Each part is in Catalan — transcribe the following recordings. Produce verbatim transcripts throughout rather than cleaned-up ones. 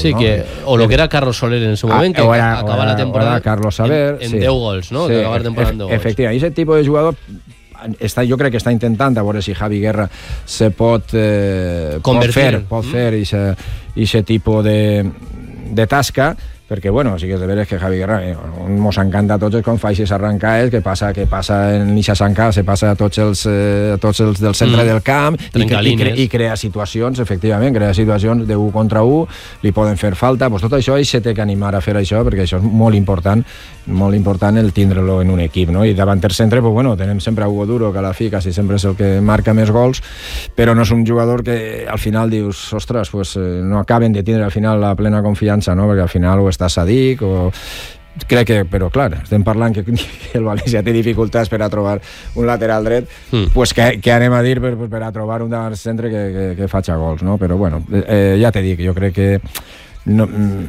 Sí, no? que, o lo que era Carlos Soler en su moment, ah, que era, acaba era, la temporada Carlos Saber, en, en sí. deu gols, no? Sí, que acaba la temporada en deu gols. Efectivament, aquest tipus de jugador està, jo crec que està intentant a veure si Javi Guerra se pot, eh, pot fer, pot fer mm. aquest tipus de, de tasca, perquè, bueno, sí que és de veres que Javi Guerra eh, mos encanta a tots quan fa aquestes arrancades, que passa que passa en eixa zancada, se passa a tots els, eh, a tots els del centre mm. del camp i, cre, i, cre, i crea situacions, efectivament, crea situacions de u contra u, li poden fer falta, pues tot això ell se té que animar a fer això, perquè això és molt important, molt important el tindre-lo en un equip, no? I davanter centre, pues bueno, tenem sempre a Hugo Duro, que a la fi quasi sempre és el que marca més gols, però no és un jugador que al final dius, ostres, pues eh, no acaben de tindre al final la plena confiança, no? Perquè al final ho està Sadik o... crec que, però clar, estem parlant que, que el València té dificultats per a trobar un lateral dret, mm. pues que, que anem a dir per, per a trobar un davant centre que, que, que faci gols, no? Però bueno, eh, ja te dic, jo crec que no,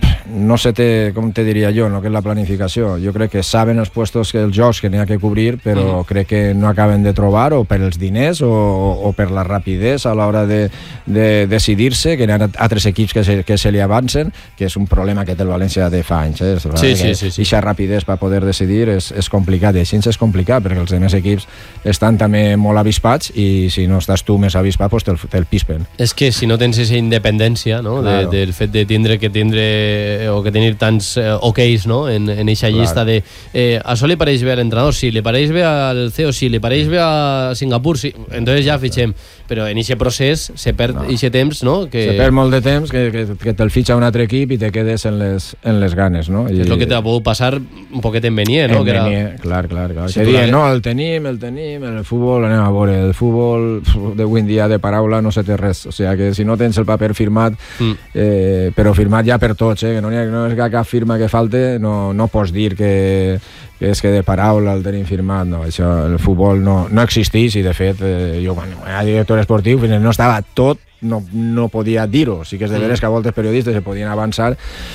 no sé te, com te diria jo, no que és la planificació, jo crec que saben els puestos, que els jocs que n'hi ha que cobrir, però mm. crec que no acaben de trobar, o per els diners o, o per la rapidesa a l'hora de, de decidir-se, que n'hi ha altres equips que se, que se li avancen, que és un problema que té el València de fa anys, eh? Sí, sí, sí, sí. Ixa rapidesa per poder decidir és, és complicat, i així és complicat perquè els altres equips estan també molt avispats, i si no estàs tu més avispat, pues te'l, te'l pispen. És que si no tens aquesta independència, no? Claro. De, del fet de tindre que tindre o que tenir tants eh, ok's, no? en, en eixa claro. Llista de eh, això li pareix bé a l'entrenador, sí, li pareix bé al C E O, sí, li pareix bé a Singapur, sí, entonces ja fitxem, però en eixe procés se perd eixe no. temps, no? Que... se perd molt de temps, que, que, que te'l fitxa un altre equip i te quedes en les, en les ganes, no? I... és el que t'ha pogut passar un poquet en Benier, no? En que era... Benier, clar, clar, clar. Sí, que diuen, no, el tenim, el tenim, el futbol, anem a veure, el futbol d'avui en dia de paraula no se té res, o sigui que si no tens el paper firmat, mm. eh, però firmat ja per tots, eh, que no, ha, no és que cap firma que falte, no, no pots dir que, que és que de paraula el tenim firmat, no, això, el futbol no, no existeix, i de fet eh, jo quan era director esportiu fins no estava tot, no, no podia dir-ho, sí que és de veres que a voltes periodistes se podien avançar,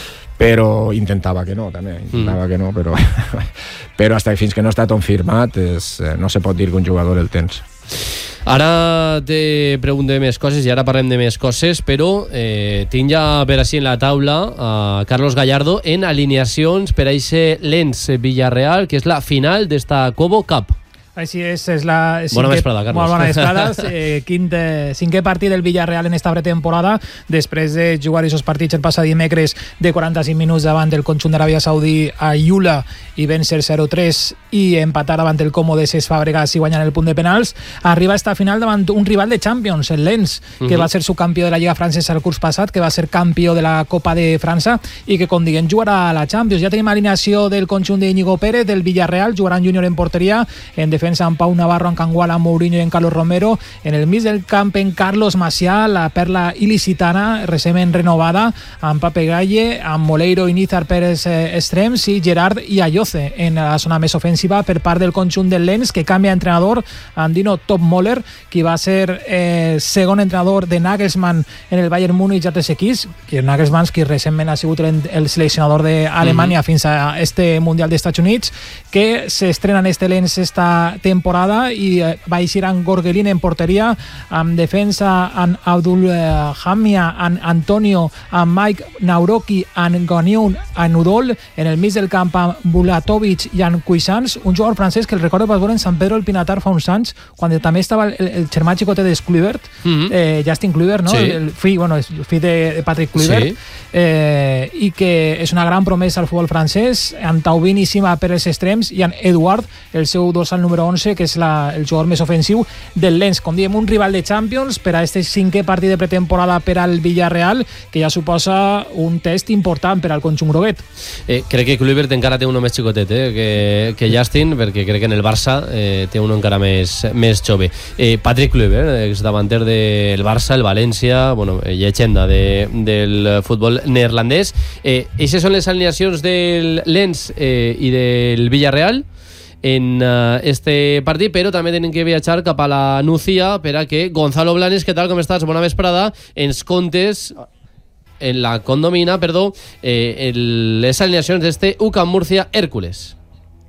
però intentava que no, també, intentava mm. que no, però, però hasta fins que no està tot firmat és, no se pot dir que un jugador el tens. Ara te pregunto de més coses i ara parlem de més coses, però eh, tinc ja per així en la taula a Carlos Gallardo en alineacions per a eixe Lens Villarreal, que és la final d'esta Cobo Cup. Així és, és la... Bona vesprada, Carlos. Molt bona vesprada. Eh, quinte, cinquè partit del Villarreal en esta pretemporada, després de jugar aquests partits el passat dimecres de quaranta-cinc minuts davant del conjunt d'Aràbia Saudí a Iula i vèncer zero tres i empatar davant el còmode Cesc Fàbregas i guanyar el punt de penals, arriba a esta final davant un rival de Champions, el Lens, que uh-huh. va ser subcampió de la Lliga Francesa el curs passat, que va ser campió de la Copa de França i que, com diguem, jugarà a la Champions. Ja tenim alineació del conjunt d'Íñigo Pérez, del Villarreal, jugaran Júnior en porteria, en defensa en Pau Navarro, en Canguala, en Mourinho i en Carlos Romero, en el mig del camp en Carlos Macià, la perla il·licitana recentment renovada, amb Pape Galle, amb Moleiro i Nízar Pérez eh, extrems, i Gerard i Ayoce en la zona més ofensiva per part del conjunt del Lens, que canvia entrenador, Andino Topmoller, qui va ser eh, segon entrenador de Nagelsmann en el Bayern Múnich i altres equips, que Nagelsmann, qui recentment ha sigut el, el seleccionador d'Alemanya mm-hmm. fins a este Mundial d'Estats Units, que s'estrena en este Lens esta temporada i eh, va eixir en Gorgelin en porteria, amb defensa en Abdul eh, Hamia, en Antonio, en Mike Nauroki, en Ganion, en Udol, en el mig del camp en Bulatovic i en Cuisans, un jugador francès que el recordo vas veure en Sant Pedro del Pinatar fa uns anys, quan també estava el, el germà xicotet de Kluivert, mm-hmm. eh, Justin Kluivert, no? Sí. El, el fill, bueno, el fill de, de Patrick Kluivert, sí. eh, i que és una gran promesa al futbol francès, en Taubin i Sima per els extrems, i en Eduard, el seu dorsal número onze, que és la, el jugador més ofensiu del Lens. Com diem, un rival de Champions per a este cinquè partit de pretemporada per al Villarreal, que ja suposa un test important per al conjunt groguet. Eh, crec que Kluivert encara té un més xicotet eh, que, que Justin, perquè crec que en el Barça eh, té un encara més, més jove. Eh, Patrick Kluivert, exdavanter del Barça, el València, bueno, llegenda de, del futbol neerlandès. Eh, Eixes són les alineacions del Lens eh, i del Villarreal en uh, este partit, però també tenen que viatjar cap a la Nucía per a que Gonzalo Blanes, què tal, com estàs? Bona vesprada, ens contes en la condomina, perdó, eh, el, les alineacions d'este U C A M Murcia Hércules.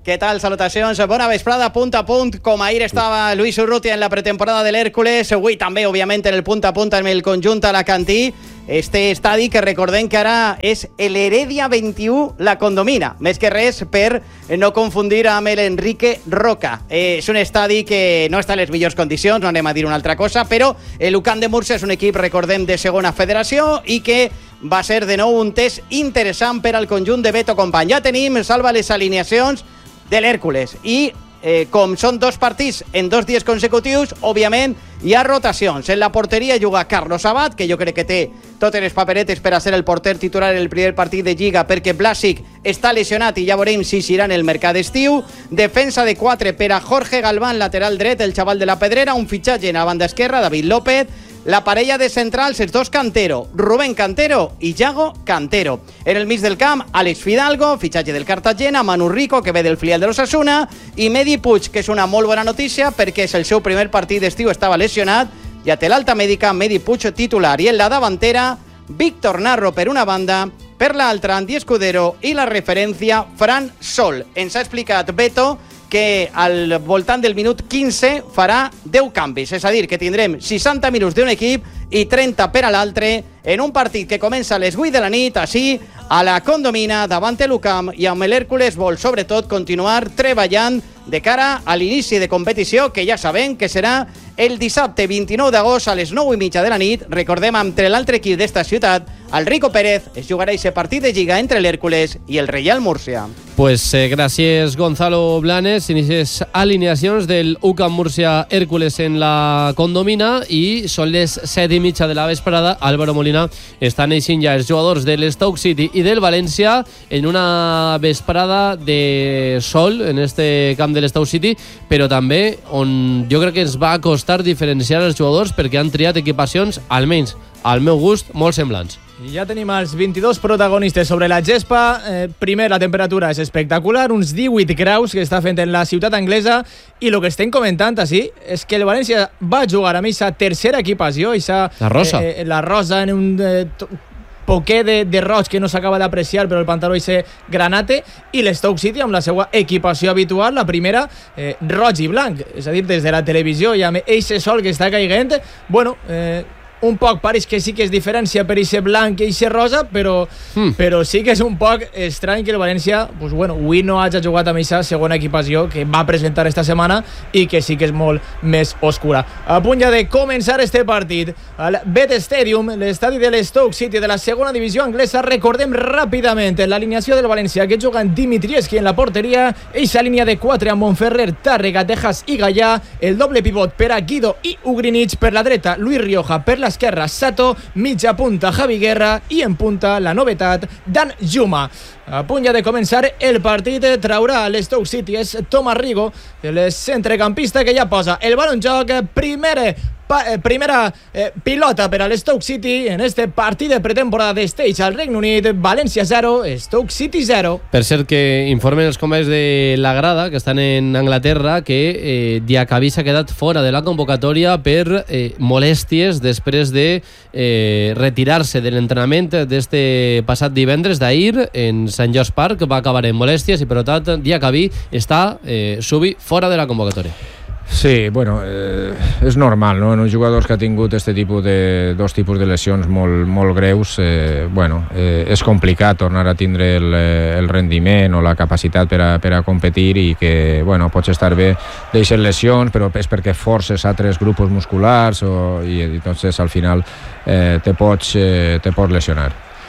Què tal? Salutacions. Bona vesprada, punt a punt. Com ahir estava Luis Urrutia en la pretemporada de l'Hèrcules, avui també, òbviament, en el punt a punt amb el conjunt alacantí. Este estadi que recordem que ara és l'Heredia vint-i-u La Condomina, més que res per no confundir amb l'Enrique Roca. Eh, és un estadi que no està en les millors condicions, no anem a dir una altra cosa, però l'U C A M de Múrcia és un equip, recordem, de segona federació i que va ser de nou un test interessant per al conjunt de Beto Company. Ja tenim, Salva, les alineacions de l'Hèrcules i eh, com són dos partits en dos dies consecutius, òbviament hi ha rotacions. En la porteria juga Carlos Abad, que jo crec que té totes les paperetes per a ser el porter titular en el primer partit de Lliga, perquè Blasic està lesionat i ja veurem si s'irà en el mercat d'estiu. Defensa de quatre per a Jorge Galván, lateral dret, el xaval de la Pedrera, un fitxatge en la banda esquerra, David López. La parella de centrals, els dos Cantero, Rubén Cantero i Yago Cantero. En el mig del camp, Àlex Fidalgo, fitxatge del Cartagena, Manu Rico, que ve del filial de l'Osasuna, i Medi Puig, que és una molt bona notícia perquè és el seu primer partit d'estiu, estava lesionat, ja té l'alta mèdica, Medi Puig titular. I en la davantera, Víctor Narro per una banda, per l'altra, Andy Escudero i la referència Fran Sol. Ens ha explicat Beto que al voltant del minut quinze farà deu canvis, és a dir, que tindrem seixanta minuts d'un equip i trenta per a l'altre en un partit que comença a les vuit de la nit, així, a la Condomina, davant l'U C A M, i amb l'Hèrcules vol, sobretot, continuar treballant de cara a l'inici de competició, que ja sabem que serà el dissabte vint-i-nou d'agost a les nou i mitja de la nit. Recordem, entre l'altre equip d'esta ciutat, el Rico Pérez, es jugarà aquest partit de Lliga entre l'Hèrcules i el Reial Múrcia. Pues eh, gràcies, Gonzalo Blanes. Inicies alineacions del U C A M Múrcia Hèrcules en la Condomina i són les set i mitja de la vesprada. Álvaro Molina estan eixint ja els jugadors de l'Stoke City i del València en una vesprada de sol en este camp de l'Stoke City, però també on jo crec que ens va costar diferenciar els jugadors perquè han triat equipacions, almenys al meu gust, molt semblants. I ja tenim els vint-i-dos protagonistes sobre la gespa. Eh, primer, la temperatura és espectacular, uns divuit graus que està fent en la ciutat anglesa, i el que estem comentant així és que el València va jugar amb aquesta tercera equipació, esa, la rosa, eh, la rosa en un eh, poquet de, de roig que no s'acaba d'apreciar, però el pantaló és granate, i l'Stoke City amb la seva equipació habitual, la primera eh, roig i blanc, és a dir, des de la televisió i amb eixe sol que està caiguent, bueno, eh, un poc pareix que sí que es diferència per eixe blanc i eixe rosa, però, mm. però sí que és un poc estrany que el València, pues bueno, avui no hagi jugat amb aquesta segona equipació que va presentar esta setmana i que sí que és molt més oscura. A punt ja de començar este partit al Bet Stadium, l'estadi de l'Stoke City de la segona divisió anglesa. Recordem ràpidament l'alineació del València, que juguen Dimitrievski en la porteria, eixa línia de quatre amb Montferrer, Tàrrega, Tejas i Gallà, el doble pivot per a Guido i Ugrinich, per la dreta Luis Rioja, per la esquerra Sato, mitja punta Javi Guerra i en punta la novetat Dan Juma. A punt ja de començar el partit, traurà l'Stoke City és Tomàs Rigo, el centrecampista que ja posa el ball en joc. Primer primera eh, pilota per a l'Stoke City en este partit de pretemporada de Stage al Regne Unit. València zero, Stoke City zero. Per cert, que informen els companys de la grada que estan en Anglaterra que eh, Diacabí s'ha quedat fora de la convocatòria per eh, molèsties després de eh, retirar-se de l'entrenament d'este passat divendres d'ahir en Sant George Park. Va acabar en molèsties i per tant Diacabí està eh, subi fora de la convocatòria. Sí, bueno, eh, és normal, no? En uns jugadors que ha tingut este tipus de, dos tipus de lesions molt, molt greus, eh, bueno, eh, és complicat tornar a tindre el, el rendiment o la capacitat per a, per a competir, i que, bueno, pots estar bé d'eixes lesions, però és perquè forces altres grups musculars o, i entonces al final eh, te, pots, eh, te pots lesionar.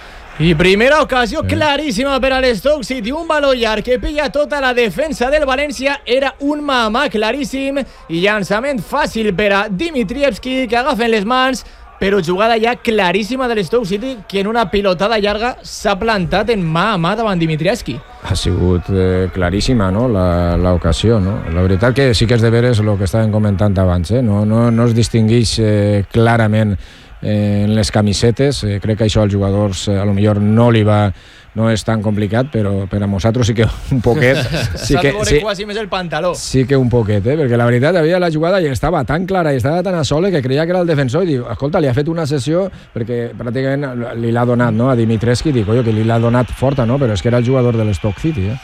I primera ocasió claríssima per a l'Stoke City, un baló llarg que pilla tota la defensa del València, era un mamà claríssim, i llançament fàcil per a Dimitrievski, que agafen les mans, però jugada ja claríssima de l'Stoke City, que en una pilotada llarga s'ha plantat en mà a mà davant Dimitrievski. Ha sigut eh, claríssima, no?, l'ocasió, no? La veritat que sí que és de veres el que estàvem comentant abans, eh? No, no, no es distingueix eh, clarament en les camisetes. Eh, crec que això als jugadors eh, a lo millor no li va, no és tan complicat, però per a nosaltres sí que un poquet sí que, sí, quasi més el pantaló. Sí que un poquet, eh? Perquè la veritat havia la jugada i estava tan clara i estava tan a sola que creia que era el defensor, i dic, escolta, li ha fet una sessió perquè pràcticament li l'ha donat, no?, a Dimitrievski, dic, oi, que li l'ha donat forta, no?, però és que era el jugador de l'Stoke City, eh?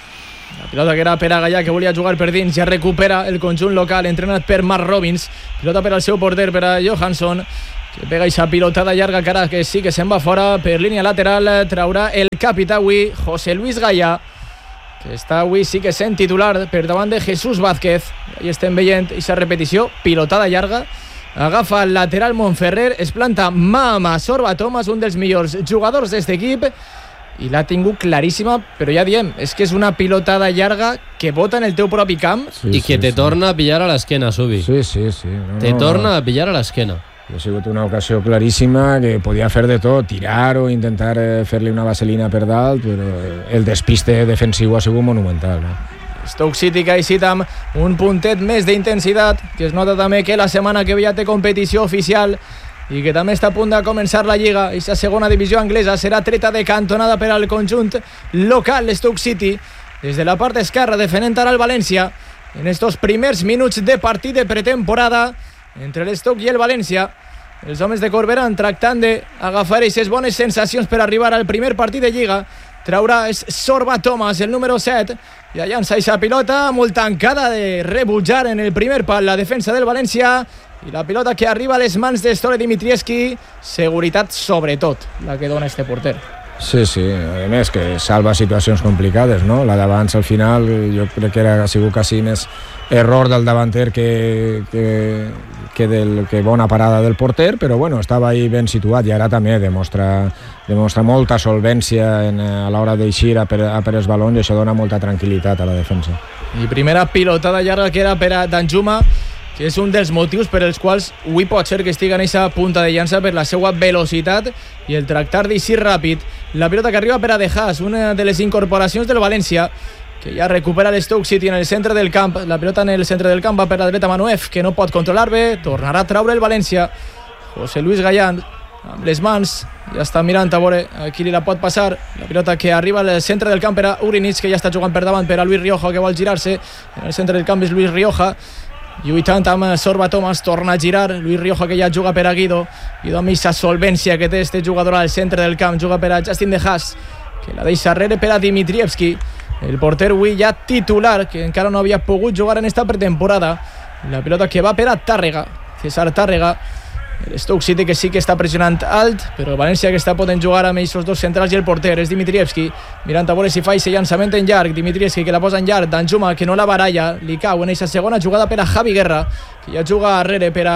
La pilota que era per a Gallà, que volia jugar per dins, ja recupera el conjunt local, entrenat per Mark Robbins. Pilota per al seu porter, per a Johansson, que pega aquesta pilotada llarga, cara que sí que se'n va fora per línia lateral. Traurà el capità avui, José Luis Gallà, que està avui sí que sent titular per davant de Jesús Vázquez. Ahí estem veient aquesta repetició, pilotada llarga. Agafa el lateral Montferrer, es planta mà a mà Sorba Thomas, un dels millors jugadors d'aquest equip, i l'ha tingut claríssima, però ja diem, és que és una pilotada llarga que bota en el teu propi camp sí, i que sí, te sí. torna a pillar a l'esquena, Subi. Sí, sí, sí. No, te no, torna no. a pillar a l'esquena. Ha sigut una ocasió claríssima que podia fer de tot, tirar o intentar eh, fer-li una vaselina per dalt, però el despiste defensiu ha sigut monumental, no? Stoke City que ha eixit amb un puntet més d'intensitat, que es nota també que la setmana que ve ja té competició oficial i que també està a punt de començar la Lliga. Aquesta segona divisió anglesa serà treta de cantonada per al conjunt local Stoke City. Des de la part esquerra defendent ara el València en estos primers minuts de partit de pretemporada entre l'Stoke i el València. Els homes de Corberán tractant d'agafar aquestes bones sensacions per arribar al primer partit de Lliga. Traurà és Sorba Thomas, el número set, i llança aquesta pilota molt tancada de rebutjar en el primer pal la defensa del València, i la pilota que arriba a les mans de Stole Dimitrievski. Seguretat sobretot la que dona este porter. Sí, sí, a més que salva situacions complicades, no? La d'abans al final jo crec que era, ha sigut quasi més error del davanter que, que, que, del, que bona parada del porter, però bueno, estava ahí ben situat i ara també demostra, demostra molta solvència en, a l'hora d'eixir a per, a per els balons, i això dona molta tranquil·litat a la defensa. I primera pilotada llarga que era per a Danjuma, que és un dels motius per als quals avui pot ser que estigui en aquesta punta de llança, per la seva velocitat i el tractar d'eixir ràpid. La pilota que arriba per a De Haas, una de les incorporacions del València, que ja recupera l'Stoke City en el centre del camp. La pilota en el centre del camp va per la dreta Manuef, que no pot controlar bé, tornarà a traure el València. José Luis Gallà amb les mans, ja està mirant a veure a qui li la pot passar. La pilota que arriba al centre del camp per a Urinic, que ja està jugant per davant per a Luis Rioja, que vol girar-se. En el centre del camp és Luis Rioja, lluitant amb Sorba Thomas, torna a girar Luis Rioja, que ja juga per a Guido. Guido amb aquesta solvència que té este jugador al centre del camp, juga per a Justin De Haas, que la deixa darrere per a Dimitrievski, el porter avui ja titular, que encara no havia pogut jugar en esta pretemporada. La pilota que va per a Tàrrega, César Tàrrega. El Stoke City que sí que està pressionant alt, però el València que està podent jugar amb aquests dos centrals, i el porter és Dimitrievski, mirant a veure si fa aquest llançament en llarg. Dimitrievski que la posa en llarg, Danjuma que no la baralla, li cau en aquesta segona jugada per a Javi Guerra, que ja juga darrere per a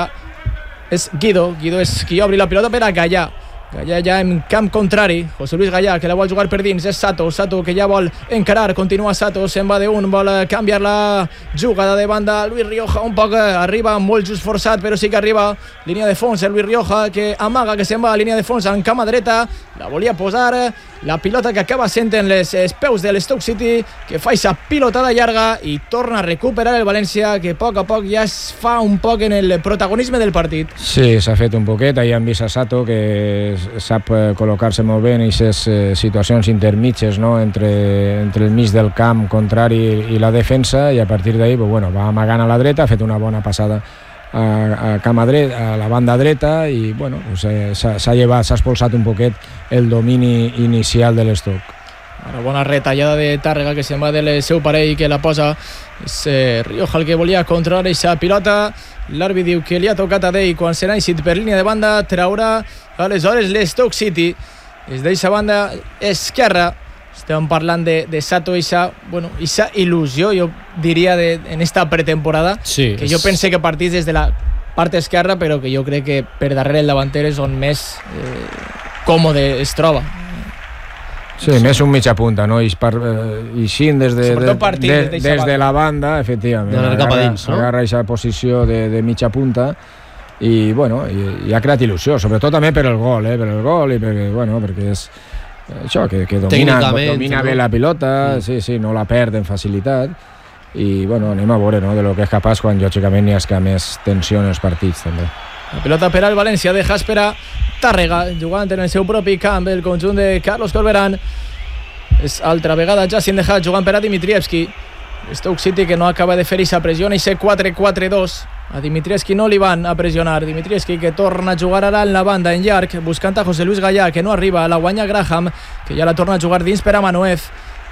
és Guido, Guido és qui obri la pilota per a Gallà. Gallà ja en camp contrari, José Luis Gallà, que la vol jugar per dins, és Sato, Sato que ja vol encarar, continua Sato, se'n va d'un, vol canviar la jugada de banda. Luis Rioja un poc arriba molt just forçat, però sí que arriba línia de fons, el Luis Rioja que amaga, que se'n va a línia de fons en cama dreta, la volia posar, la pilota que acaba sent en les peus de l'Stoke City, que fa aquesta pilotada llarga i torna a recuperar el València, que a poc a poc ja es fa un poc en el protagonisme del partit. Sí, s'ha fet un poquet, ahir hem vist a Sato que sap col·locar-se molt bé en aquestes situacions intermitges, no? entre, entre el mig del camp contrari i la defensa, i a partir d'ahir pues, bueno, va amagant a la dreta, ha fet una bona passada a, a, cama dret, a la banda dreta, i bueno, pues, s'ha llevat, s'ha expulsat un poquet el domini inicial de l'Stoke. Una bona retallada de Tàrrega, que se'n va del seu parell, que la posa és eh, Rioja, el que volia controlar aquesta pilota. L'àrbit diu que li ha tocat a Dei quan se n'ha eixit per línia de banda. Traurà aleshores l'Stoke City des d'aquesta banda esquerra. Estem parlant de, de Sato, isa, bueno, isa il·lusió, jo diria, de, en esta pretemporada, sí, que jo pense que partís des de la part esquerra, però que jo crec que per darrere el davanter és on més eh, còmode es troba. Sí, sí, més un mitja punta, no? I així des de, de, partit, de, des, des de la banda, efectivament. D'anar cap a dins, no? Agarra aquesta posició de, de mitja punta i, bueno, i, i ha creat il·lusió, sobretot també per el gol, eh? Per el gol i perquè, bueno, perquè és això, que, que domina, domina bé la pilota, sí, sí, no la perd en facilitat, i, bueno, anem a veure, no?, de lo que és capaç quan, lògicament, hi ha més tensió en els partits, també. La pilota per al València, De Haas per a Tàrrega, jugant en el seu propi camp, el conjunt de Carlos Corberán. És altra vegada Justin De Haas jugant per a Dimitrievski. Stoke City que no acaba de fer aquesta pressió en aquest quatre quatre dos. A Dimitrievski no li van a pressionar. Dimitrievski que torna a jugar ara en la banda, en llarg, buscant a José Luis Gallà, que no arriba, la guanya Graham, que ja la torna a jugar dins per a Manuef.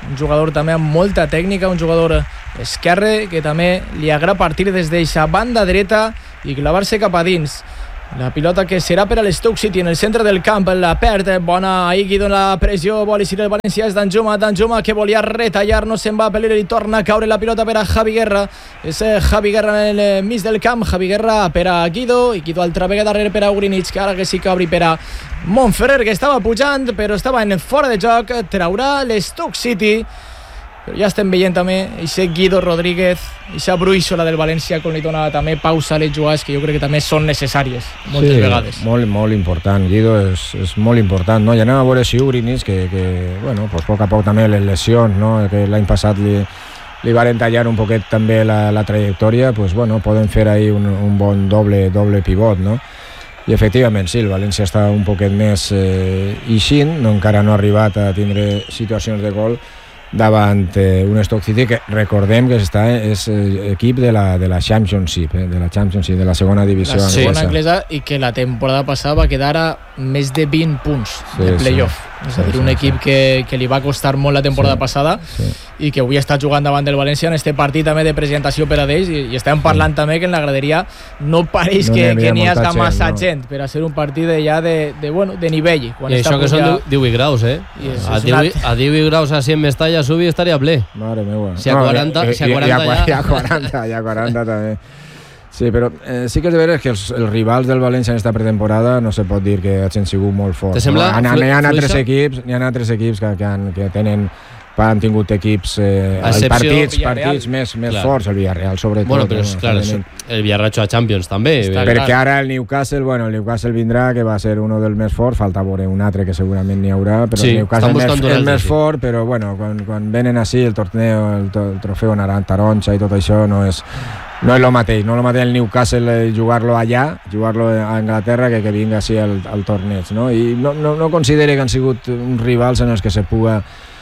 un jugador també amb molta tècnica, un jugador esquerre que també li agrada partir des d'eixa banda dreta i clavar-se cap a dins. La pilota que serà per a l'Stoke City en el centre del camp, la perd, bona ahí Guido en la pressió, vol eixir el València, és Danjuma, Danjuma que volia retallar, no se'n va a pelir i torna a caure la pilota per a Javi Guerra, és Javi Guerra en el mig del camp, Javi Guerra per a Guido, i Guido altra vegada darrere per a Ugrinic, que ara que sí que obri per a Montferrer, que estava pujant, però estava en fora de joc, traurà l'Stoke City. Però ja estem veient també aquest Guido Rodríguez, aquesta bruixola del València, com li dona també pausa a les jugades que jo crec que també són necessàries moltes sí, vegades. Molt, molt important, Guido és, és molt important, no? I anem a veure si Ugrinic, que, que bueno, pues poc a poc també les lesions, no? Que l'any passat li, li varen tallar un poquet també la, la trajectòria, pues bueno, poden fer ahí un, un bon doble, doble pivot, no? I efectivament sí, el València està un poquet més eh, ixint, no, encara no ha arribat a tindre situacions de gol davant eh, un Stoke City que recordem que està, és eh, equip de la, de la Championship, eh, de la Championship, de la segona divisió la segona anglesa. anglesa, i que la temporada passada va quedar a més de vint punts sí, de playoff. Sí, és a dir, sí, un sí, equip sí. Que, que li va costar molt la temporada sí, passada sí. i que avui està jugant davant del València en este partit també de presentació per a ells, i, i estem parlant sí. també que en la graderia no pareix no que, que n'hi hagi gent, massa no. gent per a ser un partit de, ja de, de, bueno, de nivell. Quan I això que són divuit graus, eh? És, a, és divuit, a divuit graus a cent Mestalla Subi estaria ple. Mare meva. Si a quaranta, no, si a quaranta ja... ja... Ja a quaranta, ja a quaranta també. Sí, però eh, sí que és de veure que els, els rivals del València en esta pretemporada no se pot dir que hagin sigut molt forts. Te sembla? No? N'hi ha, ha altres fluixa? equips, n'hi ha altres equips que, que, han, que tenen han tingut equips eh, partits, partits més, més forts, el Villarreal sobretot. Bueno, però és, no? clar, el, el Villarreal a Champions també. Està Perquè clar. Ara el Newcastle, bueno, el Newcastle vindrà, que va ser uno dels més forts, falta veure un altre que segurament n'hi haurà, però sí, el Newcastle és més, és més sí. fort, però bueno, quan, quan venen així el torneo, el, el trofeu Naran Taronja i tot això no és no és el mateix, no és el mateix el Newcastle jugar-lo allà, jugar-lo a Anglaterra que que vinga així al, al torneig, no? I no, no, no considere que han sigut uns rivals en els que se puga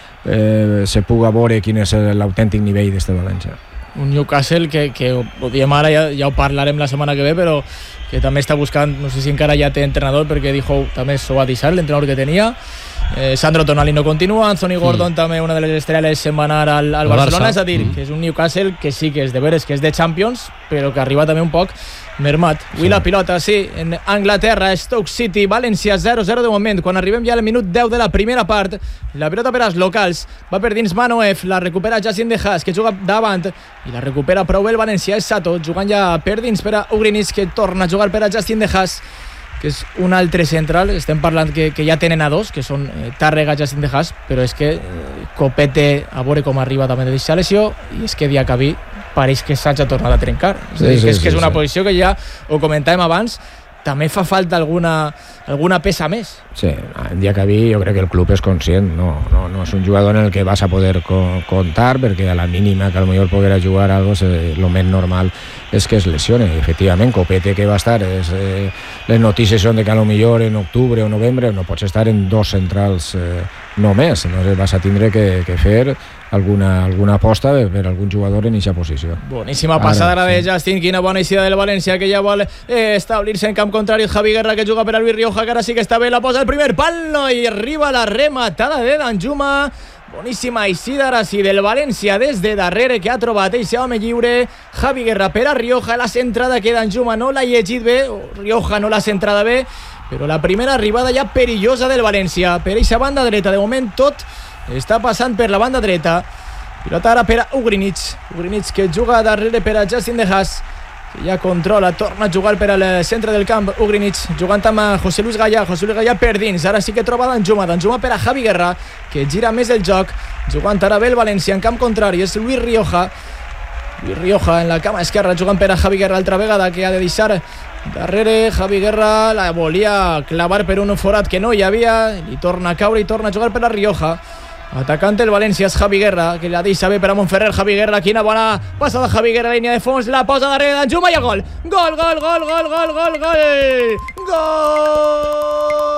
eh, se puga veure quin és l'autèntic nivell d'este València. Un Newcastle que, que ho diem ara, ja, ja ho parlarem la setmana que ve, però que també està buscant, no sé si encara ja té entrenador, perquè dijo també s'ho va deixar l'entrenador que tenia. eh, Sandro Tonali no continua, Anthony Gordon mm. també una de les estrelles se'n va anar al, al Barcelona, Barça. És a dir, mm. que és un Newcastle que sí que és de veres que és de Champions, però que arriba també un poc mermat. Avui sí. La pilota, sí, en Anglaterra, Stoke City, València zero zero de moment, quan arribem ja al minut deu de la primera part. La pilota per als locals, va per dins Manoef, la recupera Jacin de Haas, que juga davant, i la recupera prou bé el València, és Sato, jugant ja per dins per a Ugrinic, que torna a jugar per a Justin de Haas, que és un altre central. Estem parlant que, que ja tenen a dos, que són eh, Tàrrega, Jacin de Haas, però és que eh, Copete, a veure com arriba també de deixar lesió, i és que Diacabí pareix que s'ha tornat a trencar. És, sí, dir, sí, que és, sí, que és una sí. posició que ja ho comentàvem abans, també fa falta alguna, alguna peça més. Sí, en Diacabí jo crec que el club és conscient, no, no, no és un jugador en el que vas a poder co comptar, perquè a la mínima que potser poguera jugar algo, el més normal és que es lesione. Efectivament, Copete, que va estar, és, eh, les notícies són de que a lo millor en octubre o novembre no pots estar en dos centrals eh, només, no vas a tindre que, que fer alguna, alguna aposta per algun jugador en aquesta posició. Boníssima passada ara, ara de sí. Justin, quina bona eixida del València, que ja vol eh, establir-se en camp contrari. Javi Guerra, que juga per a Luis Rioja, que ara sí que està bé, la posa el primer pal, no, i arriba la rematada de Danjuma. Boníssima eixida ara sí del València des de darrere, que ha trobat eixe home lliure. Javi Guerra per a Rioja, la centrada que Danjuma no l'ha llegit bé, o Rioja no l'ha centrada bé, però la primera arribada ja perillosa del València per eixa banda dreta. De moment tot està passant per la banda dreta. Pilota ara per a Ugrinic, Ugrinic que juga darrere per a Justin de Haas, que ja controla, torna a jugar per al centre del camp. Ugrinic jugant amb José Luis Gallà, José Luis Gallà per dins, ara sí que troba Danjuma, Danjuma per a Javi Guerra, que gira més el joc, jugant ara bé el València en camp contrari, és Luis Rioja. Luis Rioja en la cama esquerra, jugant per a Javi Guerra altra vegada, que ha de deixar darrere. Javi Guerra la volia clavar per un forat que no hi havia, i torna a caure i torna a jugar per a Rioja. Atacant el València és Javi Guerra, que la deixa bé per a Montferrer. Javi Guerra, quina bona passada Javi Guerra, línia de fons, la posa darrere d'Anjuma i el gol. Gol, gol, gol, gol, gol, gol, gol. Gol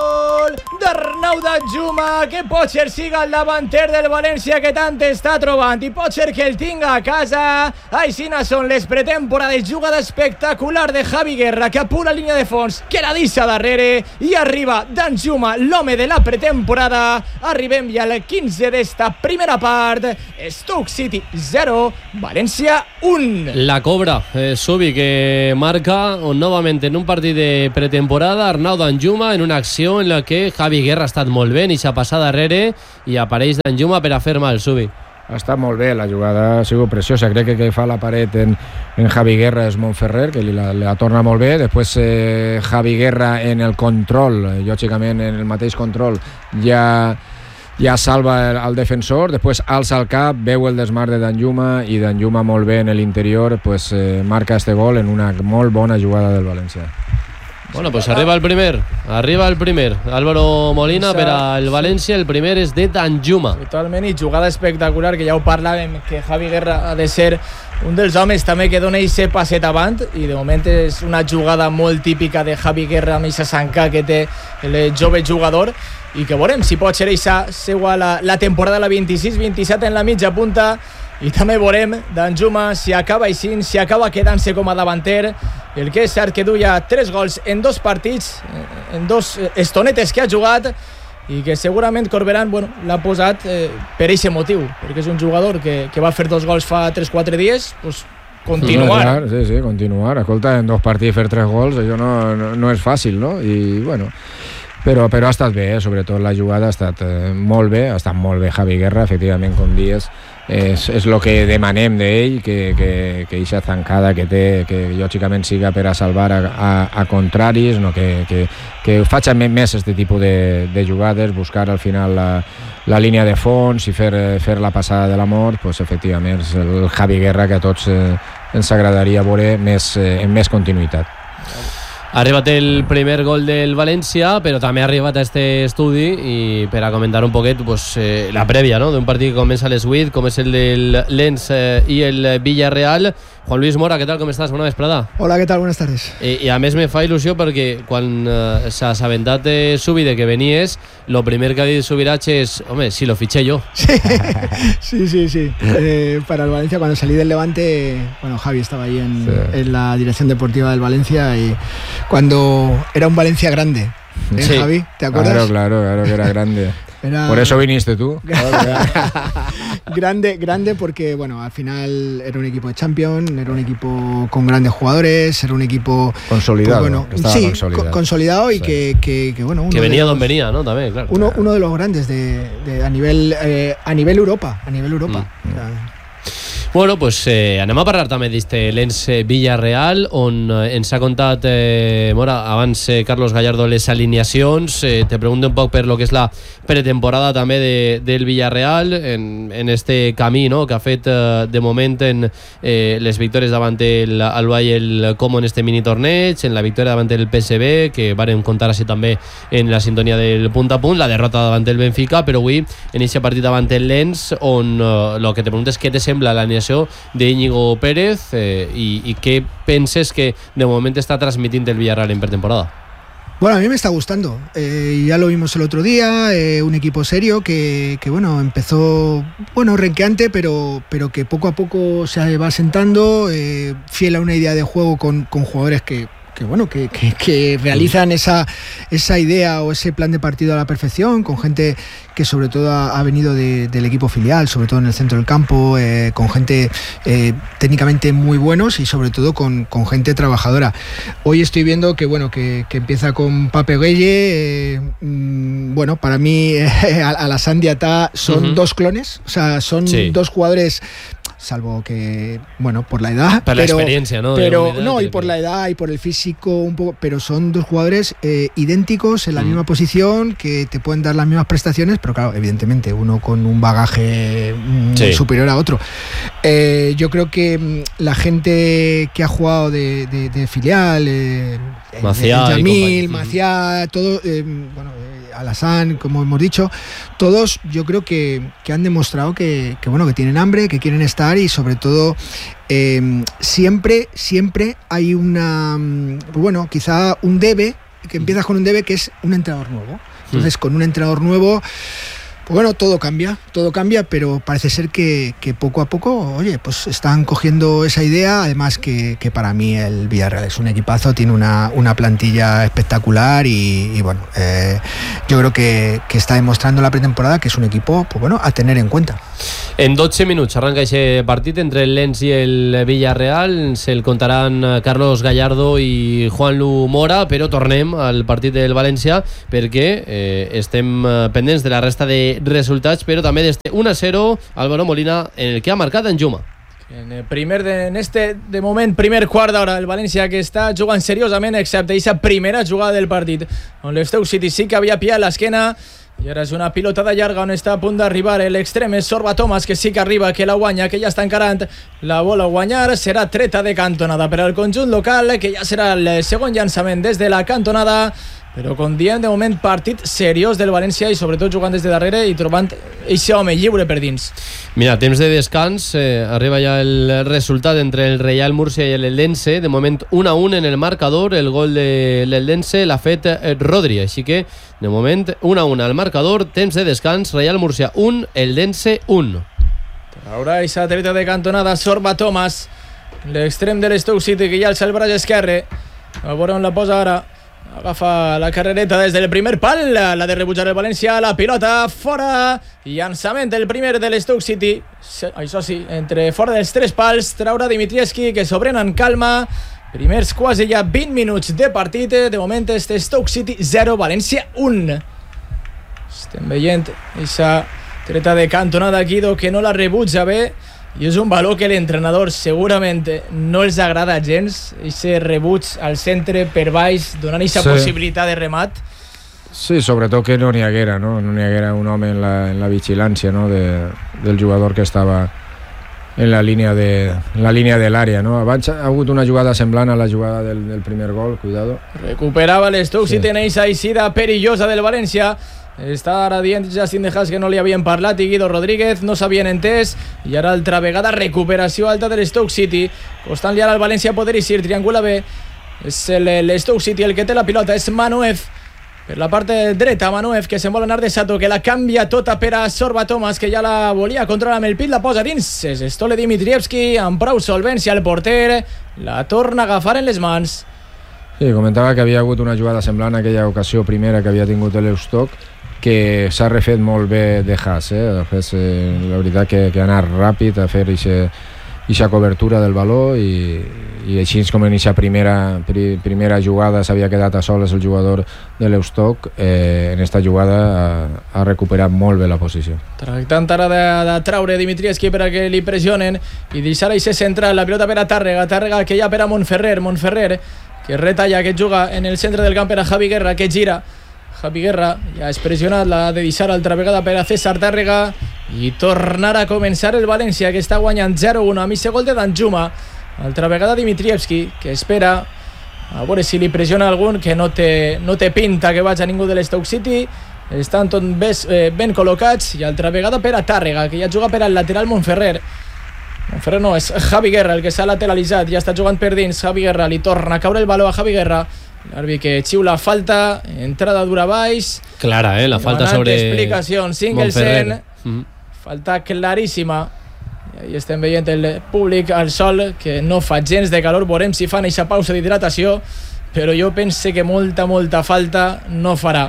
gol d'Arnau Danjuma, que pot ser siga el davanter del València que tant està trobant i pot ser que el tinga a casa. Aixina són les pretemporades, jugada espectacular de Javi Guerra, que a pura línia de fons, que la deixa darrere, i arriba Danjuma, l'home de la pretemporada. Arribem ja al quinze d'esta primera part. Stoke City zero, València un. La cobra, eh, Subi, que marca novamente en un partido de pretemporada Arnau Danjuma en una acció en la que Javi Guerra ha estat molt bé i s'ha passat darrere i apareix Danjuma per a fer mal, Subi. Ha estat molt bé, la jugada ha sigut preciosa. Crec que que fa la paret en, en Javi Guerra és Montferrer, que li la, la torna molt bé. Després eh, Javi Guerra en el control, lògicament en el mateix control ja ja salva el, el defensor, després alça el cap, veu el desmar de Danjuma i Danjuma molt bé en l'interior, pues, eh, marca este gol en una molt bona jugada del València. Bueno, pues arriba el primer, arriba el primer. Álvaro Molina per al València, el primer és de Danjuma. Totalment, i jugada espectacular, que ja ho parlàvem, que Javi Guerra ha de ser un dels homes també que dona aquest passet avant, i de moment és una jugada molt típica de Javi Guerra amb aquesta sanca que té el jove jugador, i que veurem si pot ser aquesta seua la, la temporada, la vint-i-sis vint-i-set en la mitja punta. I també veurem Danjuma si acaba així, si acaba quedant-se com a davanter. El que és cert que duia tres gols en dos partits, en dos estonetes que ha jugat, i que segurament Corberán, bueno, l'ha posat eh, per aquest motiu, perquè és un jugador que, que va fer dos gols fa tres quatre dies, pues continuar. Sí, sí, continuar. Escolta, en dos partits fer tres gols, això no, no, no és fàcil, no? I, bueno, però, però ha estat bé, eh? Sobretot la jugada ha estat eh, molt bé, ha estat molt bé Javi Guerra, efectivament, com dies. És, és el que demanem d'ell, que, que, que eixa zancada que té, que lògicament siga per a salvar a, a, a contraris, no? que, que, que faci més aquest tipus de, de jugades, buscar al final la, la línia de fons i fer, fer la passada de la mort, pues, efectivament és el Javi Guerra que a tots eh, ens agradaria veure més, eh, en més continuïtat. Ha arribat el primer gol del València, però també ha arribat a este estudi i per a comentar un poquet pues, eh, la prèvia, no?, d'un partit que comença a les vuit, com és el del Lens eh, i el Villarreal. Juan Luis Mora, ¿qué tal? ¿Cómo estás? Buena vesprada. Hola, ¿qué tal? Buenas tardes. I, i a més me fa il·lusió perquè quan eh, s'ha assabentat de Subi de que venies, lo primer que ha dit Subirach és, home, si lo fiché yo. Sí, sí, sí. sí. Eh, para el Valencia, cuando salí del Levante, bueno, Javi estaba ahí en, sí. en la dirección deportiva del Valencia, y cuando era un Valencia grande, ¿eh, sí. Javi? ¿Te acuerdas? Claro, claro, claro que era grande. Era... Por eso viniste tú. grande, grande porque, bueno, al final era un equipo de Champions, era un equipo con grandes jugadores, era un equipo consolidado. Pues, bueno, estaba sí, consolidado, consolidado y sí. que, que, que, bueno, uno que venía los, donde venía, ¿no? También, claro. Uno, uno de los grandes de, de a nivel eh, a nivel Europa, a nivel Europa. Mm. O sea, bueno, pues eh, anem a parlar també d'este Lens Villarreal, on eh, ens ha contat eh, Mora, abans eh, Carlos Gallardo les alineacions. Eh, te pregunto un poc per lo que és la pretemporada també de, del Villarreal en, en este camí, no?, que ha fet eh, de moment en eh, les victòries davant el Alba i el Como en este mini torneig, en la victòria davant el P S V, que varen contar així també en la sintonia del punt a punt, la derrota davant el Benfica, però avui en aquest partit davant el Lens, on eh, lo que te pregunto és què te sembla l'alineació de Íñigo Pérez eh, y, y qué penses que de momento está transmitiendo el Villarreal en pretemporada. Bueno, a mí me está gustando. Eh, ya lo vimos el otro día, eh, un equipo serio que, que bueno, empezó, bueno, renqueante, pero, pero que poco a poco se va asentando, eh, fiel a una idea de juego con, con jugadores que que bueno que, que, que realizan esa, esa idea o ese plan de partido a la perfección, con gente que sobre todo ha, ha venido de, del equipo filial, sobre todo en el centro del campo, eh, con gente eh, técnicamente muy buenos y sobre todo con, con gente trabajadora. Hoy estoy viendo que bueno que, que empieza con Pape Gueye, eh, mmm, bueno, para mí eh, Alassane Diatta son uh-huh. dos clones, o sea, son sí. dos jugadores, salvo que, bueno, por la edad, por pero, la experiencia, ¿no? Pero unidad, no, y por la edad y por el físico un poco, pero son dos jugadores eh, idénticos en la mm. misma posición, que te pueden dar las mismas prestaciones, pero claro, evidentemente uno con un bagaje sí. superior a otro. Eh, yo creo que la gente que ha jugado de, de, de filial, eh, Maciá, Yamil, Maciá, todo, eh, bueno, eh, Alassane, como hemos dicho, todos yo creo que, que han demostrado que, que bueno, que tienen hambre, que quieren estar, y sobre todo eh, siempre, siempre hay una, bueno, quizá un debe, que empiezas con un debe, que es un entrenador nuevo. Entonces, mm. con un entrenador nuevo, pues bueno, todo cambia, todo cambia, pero parece ser que, que poco a poco, oye, pues están cogiendo esa idea. Además que, que para mí el Villarreal es un equipazo, tiene una, una plantilla espectacular y, y bueno, eh, yo creo que, que está demostrando la pretemporada que es un equipo, pues bueno, a tener en cuenta. En dotze minuts arranca aquest partit entre el Lens i el Villarreal. Se'l contaran Carlos Gallardo i Juanlu Mora, però tornem al partit del València perquè eh, estem pendents de la resta de resultats, però també d'este uno a cero Álvaro Molina, en el que ha marcat en Juma. En el primer de, en este, de moment, primer quart d'hora, el València que està jugant seriosament, excepte aquesta primera jugada del partit, on l'Stoke City sí que havia pillat l'esquena. I ara és una pilotada llarga on està a punt d'arribar l'extrem, és Sorba Thomas, que sí que arriba, que la guanya, que ja està encarant, la vol guanyar, serà treta de cantonada per al conjunt local, que ja serà el segon llançament des de la cantonada. Però com diem, de moment, partit seriós del València i sobretot jugant des de darrere i trobant aquest home lliure per dins. Mira, temps de descans, eh, arriba ja el resultat entre el Real Murcia i l'Eldense. De moment un a un en el marcador, el gol de l'Eldense l'ha fet Rodri, així que de moment un a un al marcador, temps de descans, Real Murcia un, Eldense un. Traurà aquesta treta de cantonada Sorba Thomas, l'extrem de l'Stoke City, que ja alça el braç esquerre, a veure on la posa ara. Agafa la carrereta des del primer pal, la de rebutjar el València, la pilota fora, llançament el primer de l'Stoke City, això sí, entre fora dels tres pals, traurà Dimitrievski, que s'obren en calma. Primers quasi ja vint minuts de partit, de moment este Stoke City zero, València un. Estem veient aquesta treta de cantonada Guido, que no la rebutja bé, i és un valor que l'entrenador segurament no els agrada gens, aquest rebuig al centre per baix, donant aquesta sí. possibilitat de remat. Sí, sobretot que no n'hi haguera, no? No n'hi haguera un home en la, en la vigilància, no? de, del jugador que estava en la línia de en la línia de l'àrea, no? Abans ha hagut una jugada semblant a la jugada del, del primer gol, cuidado. Recuperava l'Stoke sí. City en aquesta eixida perillosa del València. Està ara dient Justin De Haas que no li havien parlat i Guido Rodríguez no s'havien entès, i ara altra vegada recuperació alta de l'Stoke City, costant-li ara al València poder eixir, triangula bé, és l'Stoke City el que té la pilota, és Manuev per la part dreta, Manuev que se'n vol anar de Sato, que la canvia tota per a Sorba Thomas, que ja la volia controlar amb el pit, la posa dins, és Stole Dimitrievski amb prou solvència, el porter la torna a agafar en les mans. Sí, comentava que havia hagut una jugada semblant a aquella ocasió primera que havia tingut l'Stoke, que s'ha refet molt bé De Haas, eh? Fet, eh, la veritat que, que ha anat ràpid a fer aquesta cobertura del valor i, i així com en aquesta primera, pri, primera jugada s'havia quedat a soles el jugador de l'Stoke, eh, en aquesta jugada ha, ha recuperat molt bé la posició. Tractant ara de, de traure Dimitrievski per a que li pressionen i deixar això central, la pilota per a Tàrrega, Tàrrega que ja per a Montferrer, Montferrer que retalla, que juga en el centre del camp per a Javi Guerra, que gira Javi Guerra, ja és pressionat, l'ha de deixar altra vegada per a César Tàrrega i tornar a començar el València, que està guanyant zero a un a mi gol de Danjuma. Altra vegada Dimitrievski, que espera a veure si li pressiona algun, que no té, no té pinta que vagi a ningú de l'Stoke City, estan tot ben, eh, ben col·locats, i altra vegada per a Tàrrega, que ja juga per al lateral Montferrer. Montferrer no, és Javi Guerra el que s'ha lateralitzat, ja està jugant per dins. Javi Guerra, li torna a caure el baló a Javi Guerra, l'àrbit que xiula falta, entrada dura baix, clara, eh? La falta sobre explicacions, Singelsen, mm-hmm. falta claríssima, i ahí estem veient el públic al sol, que no fa gens de calor, veurem si fan aquesta pausa d'hidratació, però jo pense que molta, molta falta no farà.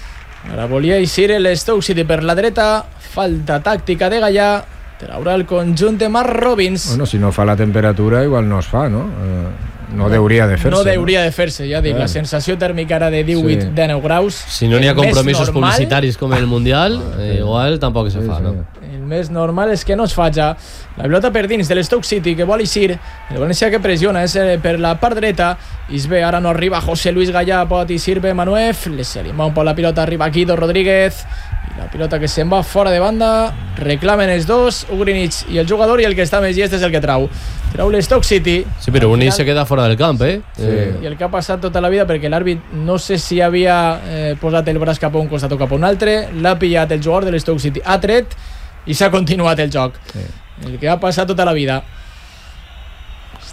Ara volia eixir l'Stoke City per la dreta, falta tàctica de Gallà, traurà el conjunt de Mark Robbins. Bueno, si no fa la temperatura igual no es fa, no? Eh... No hauria de fer-se. No hauria de fer-se, ja dic. La sensació tèrmica era de divuit a dinou graus. Si no n'hi ha compromisos publicitaris com el Mundial, eh, igual tampoc se fa, no? El més normal és que no es faci. La pilota per dins de l'Stoke City, que vol eixir. El València que pressiona és per la part dreta. Isbe, ara no arriba José Luis Gallà, pot eixir bé Manuev. Se li mou la pilota, arriba Guido Rodríguez. I la pilota que se'n va fora de banda. Reclamen els dos, Ugrinic i el jugador, i el que està més llest és el que trau. Trau l'Stoke City. Sí, però Ugrinic se queda fora del camp, eh? Sí. I el que ha passat tota la vida, perquè l'àrbit no sé si havia eh, posat el braç cap a un costat o cap a un altre, l'ha pillat el jugador de l'Stoke City, ha tret i s'ha continuat el joc. Sí. El que ha passat tota la vida.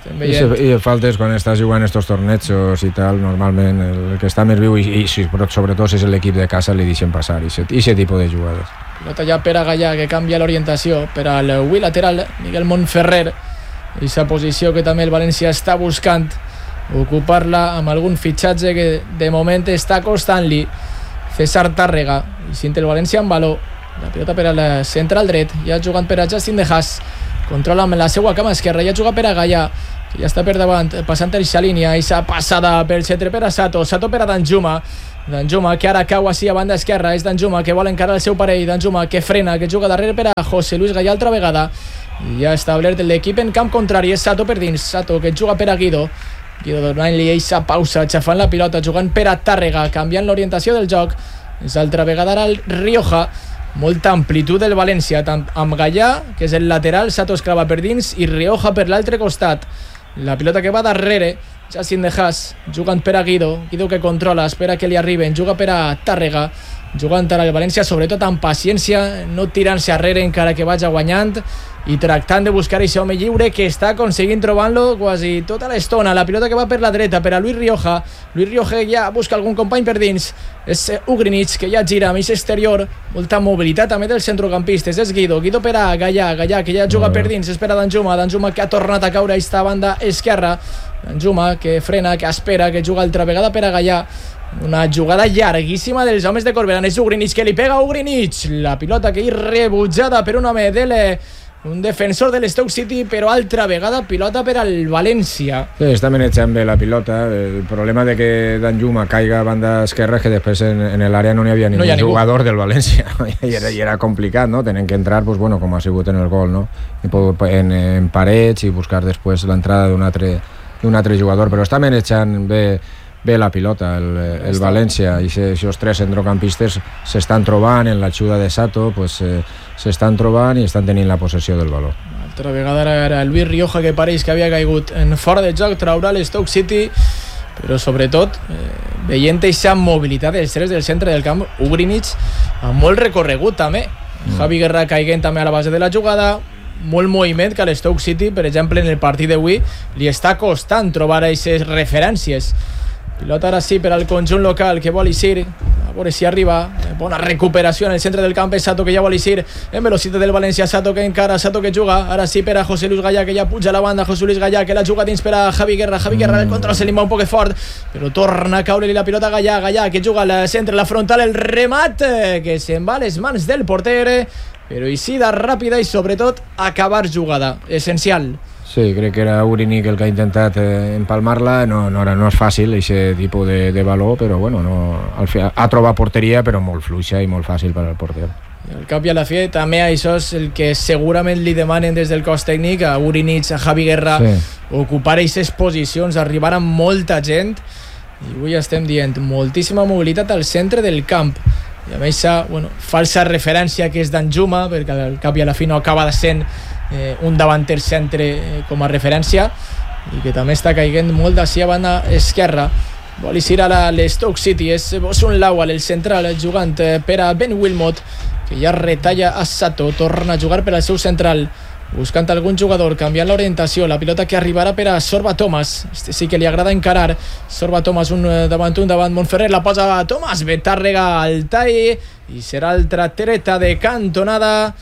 I, se, i faltes quan estàs jugant estos tornejos i tal, normalment el que està més viu i, i sobretot si és l'equip de casa li deixen passar i aquest tipus de jugades. Pilota ja per a Gallà, que canvia l'orientació per al Wii lateral, Miguel Montferrer, i sa posició que també el València està buscant ocupar-la amb algun fitxatge que de moment està costant-li. César Tàrrega, i sint el València amb valor, la pilota per al central dret, ja jugant per a Justin De Haas, controla amb la seva cama esquerra, ja juga per a Gallà, que ja està per davant, passant per aquesta línia, i s'ha passada pel centre per a Sato, Sato per a Danjuma, Danjuma que ara cau així a banda esquerra, és Danjuma que vol encarar el seu parell, Danjuma que frena, que juga darrere per a José Luis Gallà altra vegada, i ja establert l'equip en camp contrari, és Sato per dins, Sato que juga per a Guido, Guido donant-li eixa pausa, xafant la pilota, jugant per a Tàrrega, canviant l'orientació del joc, és altra vegada ara el Rioja, molta amplitud del València, tant amb Gallà, que és el lateral, Sato es clava per dins, i Rioja per l'altre costat, la pilota que va darrere, Justin De Haas, jugant per a Guido, Guido que controla, espera que li arriben, juga per a Tàrrega, jugant ara el València, sobretot amb paciència, no tirant-se arrere encara que vagi guanyant, i tractant de buscar aquest home lliure que està aconseguint trobant-lo quasi tota l'estona. La pilota que va per la dreta per a Luis Rioja, Luis Rioja ja busca algun company per dins, és Ugrinic que ja gira a mig exterior, molta mobilitat també dels centrocampistes, és Guido, Guido per a Gallà, Gallà que ja juga per dins, espera Danjuma, Danjuma que ha tornat a caure a esta banda esquerra, Danjuma que frena, que espera, que juga altra vegada per a Gallà, una jugada llarguíssima dels homes de Corberán, és Ugrinic que li pega a Ugrinic, la pilota que és rebutjada per un home de le... un defensor de l'Stoke City, però altra vegada pilota per al València. Sí, està manejant bé la pilota. El problema de que Danjuma caiga a banda esquerra és que després en, en l'àrea no n'hi havia ningú no hi jugador del València. I era, i era complicat, no? Tenen que entrar, pues, bueno, com ha sigut en el gol, no? En, en parets i buscar després l'entrada d'un altre, d'un altre jugador, però està manejant bé bé la pilota el, el València, i aquests tres centrocampistes s'estan trobant en l'ajuda de Sato, pues, eh, s'estan trobant i estan tenint la possessió del valor. Altra vegada era el Luis Rioja que pareix que havia caigut en fora de joc, traurà l'Stoke City, però sobretot eh, veient aquesta mobilitat dels tres del centre del camp, Ugrinic amb molt recorregut també, mm. Javi Guerra caiguent també a la base de la jugada, molt moviment que a l'Stoke City, per exemple en el partit d'avui, li està costant trobar aquestes referències. Pilota ara sí per al conjunt local que vol eixir, a veure si arriba, bona recuperació en el centre del camp, és Sato que ja vol eixir en velocitat del València, Sato que encara, Sato que juga, ara sí per a José Luis Gallà que ja puja a la banda, José Luis Gallà que la juga dins per a Javi Guerra, Javi Guerra el control se li va un poc fort, però torna a caure-li la pilota a Gallà, Gallà que juga al centre, la frontal, el remat que se'n va a les mans del porter, però eixida ràpida i sobretot acabar jugada, essencial. Sí, crec que era Ugrinic el que ha intentat eh, empalmar-la, no, no, no és fàcil aquest tipus de, de valor, però bueno, no, al fi, ha trobat porteria però molt fluixa i molt fàcil per al porter. Al cap i a la fi també això és el que segurament li demanen des del cos tècnic a Ugrinic, a Javi Guerra, sí. Ocupar aquestes posicions, arribar amb molta gent, i avui estem dient moltíssima mobilitat al centre del camp, i a més bueno, falsa referència que és Danjuma, perquè al cap i a la fi no acaba de ser Eh, un davanter centre eh, com a referència, i que també està caiguent molt d'ací a banda esquerra. Vol eixir a l'Stoke City, és Bosun Lawal el central jugant eh, per a Ben Wilmot, que ja retalla a Sato, torna a jugar per al seu central, buscant algun jugador, canviant l'orientació, la pilota que arribarà per a Sorba Thomas, este sí que li agrada encarar, Sorba Thomas un davant un davant Montferrer, la posa a Thomas, Tàrrega al tall, i serà altra treta de cantonada.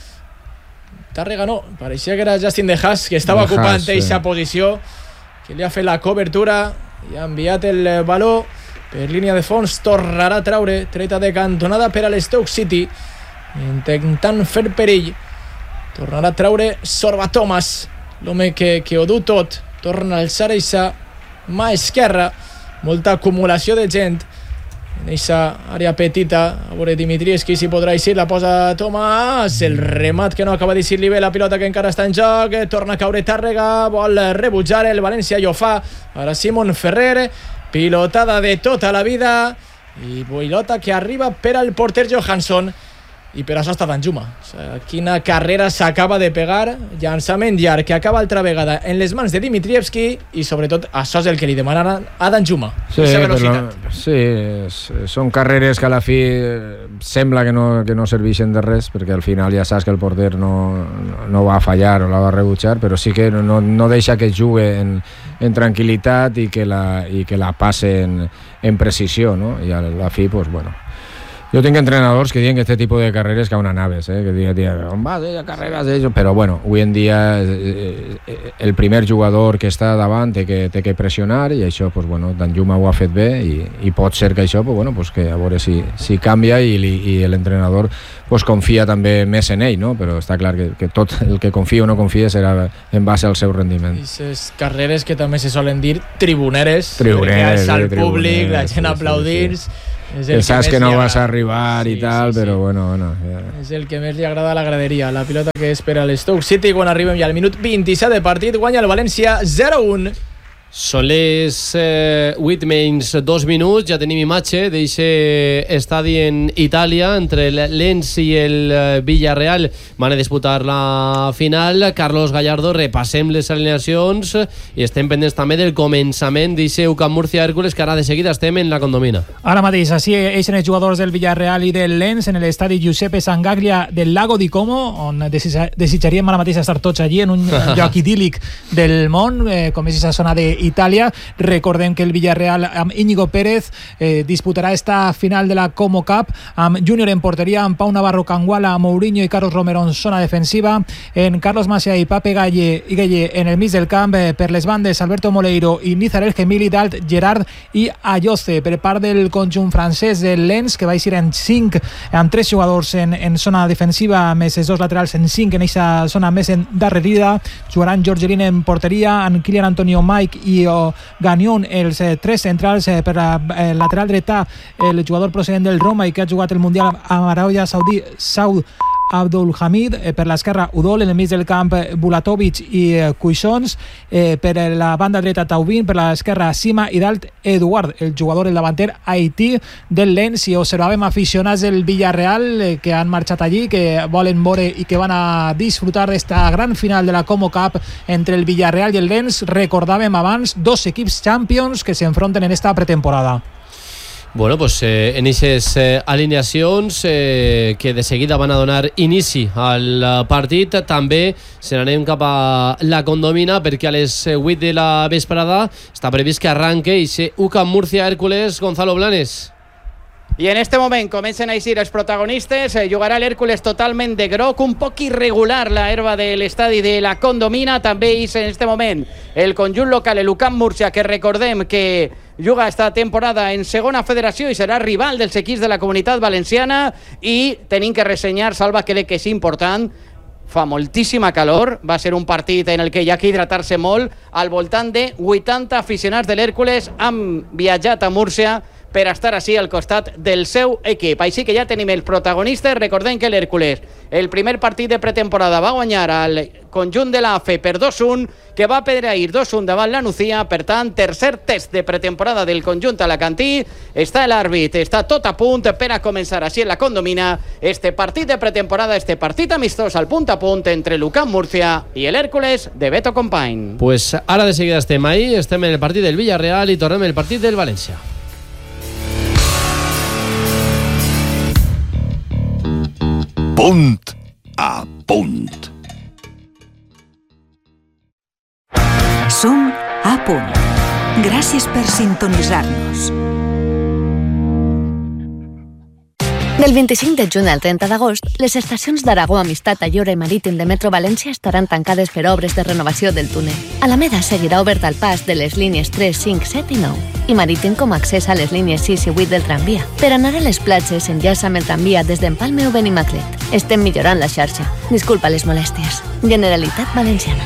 Tàrrega no, pareixia que era Justin De Haas que estava de ocupant aquesta sí. posició, que li ha fet la cobertura i ha enviat el valor per línia de fons, tornarà a traure treta de cantonada per a l'Stoke City, intentant fer perill, tornarà a traure Sorba Thomas, l'home que, que ho du tot, torna a alçar aquesta mà esquerra, molta acumulació de gent en aquesta àrea petita, a veure Dimitrievski si podrà eixir, la posa Thomas, el remat que no acaba d'eixir-li bé, la pilota que encara està en joc, torna a caure Tàrrega, vol rebutjar el València i ho fa, ara Simon Ferrer, pilotada de tota la vida, i pilota que arriba per al porter Johansson, i per això està Danjuma. O sigui, quina carrera s'acaba de pegar, llançament llarg que acaba altra vegada en les mans de Dimitrievski i sobretot això és el que li demanen a Danjuma. Sí, però, sí, són carreres que a la fi sembla que no, que no serveixen de res, perquè al final ja saps que el porter no, no va fallar o la va rebutjar, però sí que no, no deixa que jugui en, en tranquil·litat i que la, i que la passe en, en precisió, no? I a la fi, pues bueno, yo tengo entrenadores que digan que este tipo de carreras que aún naves, ¿eh? Que digan, on vas, eh, carreras, eh? Pero bueno, hoy en día eh, eh, el primer jugador que està davant té que, té que pressionar i això, pues bueno, Danjuma ho ha fet bé i, i pot ser que això, pues bueno, pues que a veure si, si canvia i, i l'entrenador pues confia també més en ell, no? Però està clar que, que tot el que confia o no confia serà en base al seu rendiment. I les carreres que també se solen dir tribuneres, tribuneres, al públic, la gent sí, aplaudint. Sí, sí. Que saps que no vas a arribar sí, i tal, sí, però sí. bueno, bueno ja. És el que més li agrada a la graderia, la pilota que espera l'Stoke City. Quan arribem ja al minut vint-i-set de partit, guanya el València zero a un. Són les eh, vuit menys dos minuts, ja tenim imatge d'aquest estadi en Itàlia entre l'Lens i el Villarreal. Van a disputar la final. Carlos Gallardo, repassem les alineacions i estem pendents també del començament d'aquest U C A M Murcia Hércules, que ara de seguida estem en la Condomina. Ara mateix, així eixen els jugadors del Villarreal i del Lens en l'estadi Giuseppe Sangaglia del Lago di Como, on desitjaríem ara mateix estar tots allí en un lloc idíl·lic del món, eh, com és aquesta zona de Itàlia. Recordem que el Villarreal amb Íñigo Pérez eh, disputarà esta final de la Como Cup amb Júnior en porteria, amb Pau Navarro, Canguala, Mourinho i Carlos Romero en zona defensiva, en Carlos Macià i Pape Galle, i Galle en el mig del camp, eh, per les bandes Alberto Moleiro i Nizar El Gemili, dalt Gerard i Ayoce. Per part del conjunt francès del Lens, que va eixir en cinc amb tres jugadors en, en zona defensiva, més els dos laterals en cinc en aquesta zona més endarrerida, jugaran Jorgelin en porteria, en Kylian Antonio Mike i o Gagnon, els eh, tres centrals, eh, per la eh, lateral dreta el jugador procedent del Roma i que ha jugat el Mundial a Aràbia Saudí, Saud Abdul Hamid, eh, per l'esquerra Udol, en el mig del camp Bulatovic i eh, Cuixons, eh, per la banda dreta Taubin, per l'esquerra Sima i dalt Eduard, el jugador, el davanter Haití del Lens. I observàvem aficionats del Villarreal eh, que han marxat allí, que volen veure i que van a disfrutar d'esta gran final de la Como Cup entre el Villarreal i el Lens. Recordàvem abans dos equips champions que s'enfronten en esta pretemporada. Bueno, pues eh, en aquestes eh, alineacions eh, que de seguida van a donar inici al partit, també se n'anem cap a la Condomina, perquè a les vuit de la vesprada està previst que arranque i se U C A M Murcia Hércules. Gonzalo Blanes. I en este moment comencen a eixir els protagonistes. Eh, jugarà l'Hèrcules totalment de groc, un poc irregular la herba de l'estadi de la Condomina. També eix en este moment el conjunt local, el U C A M Murcia, que recordem que juga esta temporada en segona federació i serà rival dels equips de la Comunitat Valenciana. I tenim que ressenyar, Salva, crec que és important, fa moltíssima calor, va ser un partit en el que hi ha que hidratar-se molt. Al voltant de vuitanta aficionats de l'Hèrcules han viatjat a Múrcia per estar així al costat del seu equip. Així que ja tenim els protagonistes. Recordem que l'Hèrcules, el primer partit de pretemporada, va guanyar al conjunt de l'A F E per dos a un, que va pedreir dos a un davant la Nucía. Per tant, tercer test de pretemporada del conjunt alacantí. Està l'àrbit, està tot a punt per a començar així en la Condomina este partit de pretemporada, este partit amistós al punt a punt entre l'U C A M Murcia i l'Hèrcules de Beto Company. Pues ara de seguida estem ahí, estem en el partit del Villarreal i tornem el partit del València. Punt a punt. Som a punt. Gràcies per sintonitzar-nos. Del vint-i-cinc de juny al trenta d'agost, les estacions d'Aragó, Amistat, Allora i Marítim de Metro València estaran tancades per obres de renovació del túnel. Alameda seguirà obert al pas de les línies tres, cinc, set i nou i Marítim com a accés a les línies sis i vuit del tramvia. Per anar a les platges, enllaça amb el tramvia des d'Empalme o Benimaclet. Estem millorant la xarxa. Disculpa les molèsties. Generalitat Valenciana.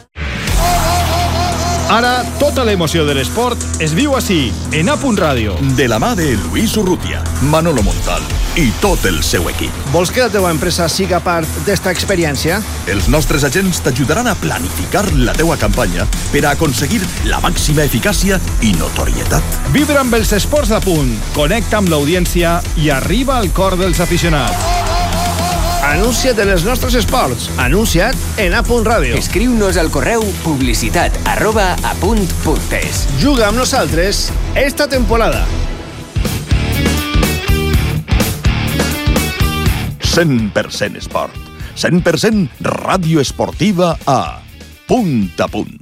Ara, tota l'emoció de l'esport es viu així, en A Punt Ràdio. De la mà de Luis Urrutia, Manolo Montal i tot el seu equip. Vols que la teva empresa siga part d'esta experiència? Els nostres agents t'ajudaran a planificar la teua campanya per a aconseguir la màxima eficàcia i notorietat. Vibra amb els esports a punt, connecta amb l'audiència i arriba al cor dels aficionats. Anuncia't en els nostres esports. Anuncia't en A Punt Ràdio. Escriu-nos al correu publicitat arroba apunt.es. Juga amb nosaltres esta temporada. cent per cent esport. cent per cent ràdio esportiva a Punt a Punt.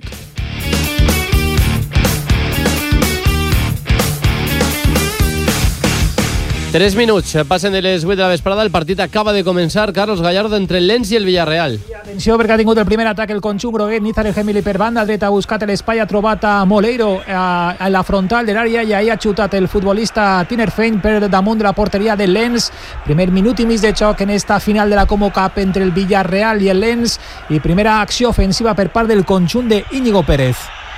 Tres minuts, passen de les vuit de la vesprada, el partit acaba de començar. Carlos Gallardo entre el Lens i el Villarreal. Atenció, perquè ha tingut el primer atac el conjunt groguet. Nízar El Gemili per banda dreta, ha buscat l'espai, ha trobat a Moleiro a, a la frontal de l'àrea i ahí ha xutat el futbolista Tiner Fein per damunt de la porteria del Lens. Primer minut i mig de xoc en esta final de la Como Cup entre el Villarreal i el Lens, i primera acció ofensiva per part del conjunt de Íñigo Pérez.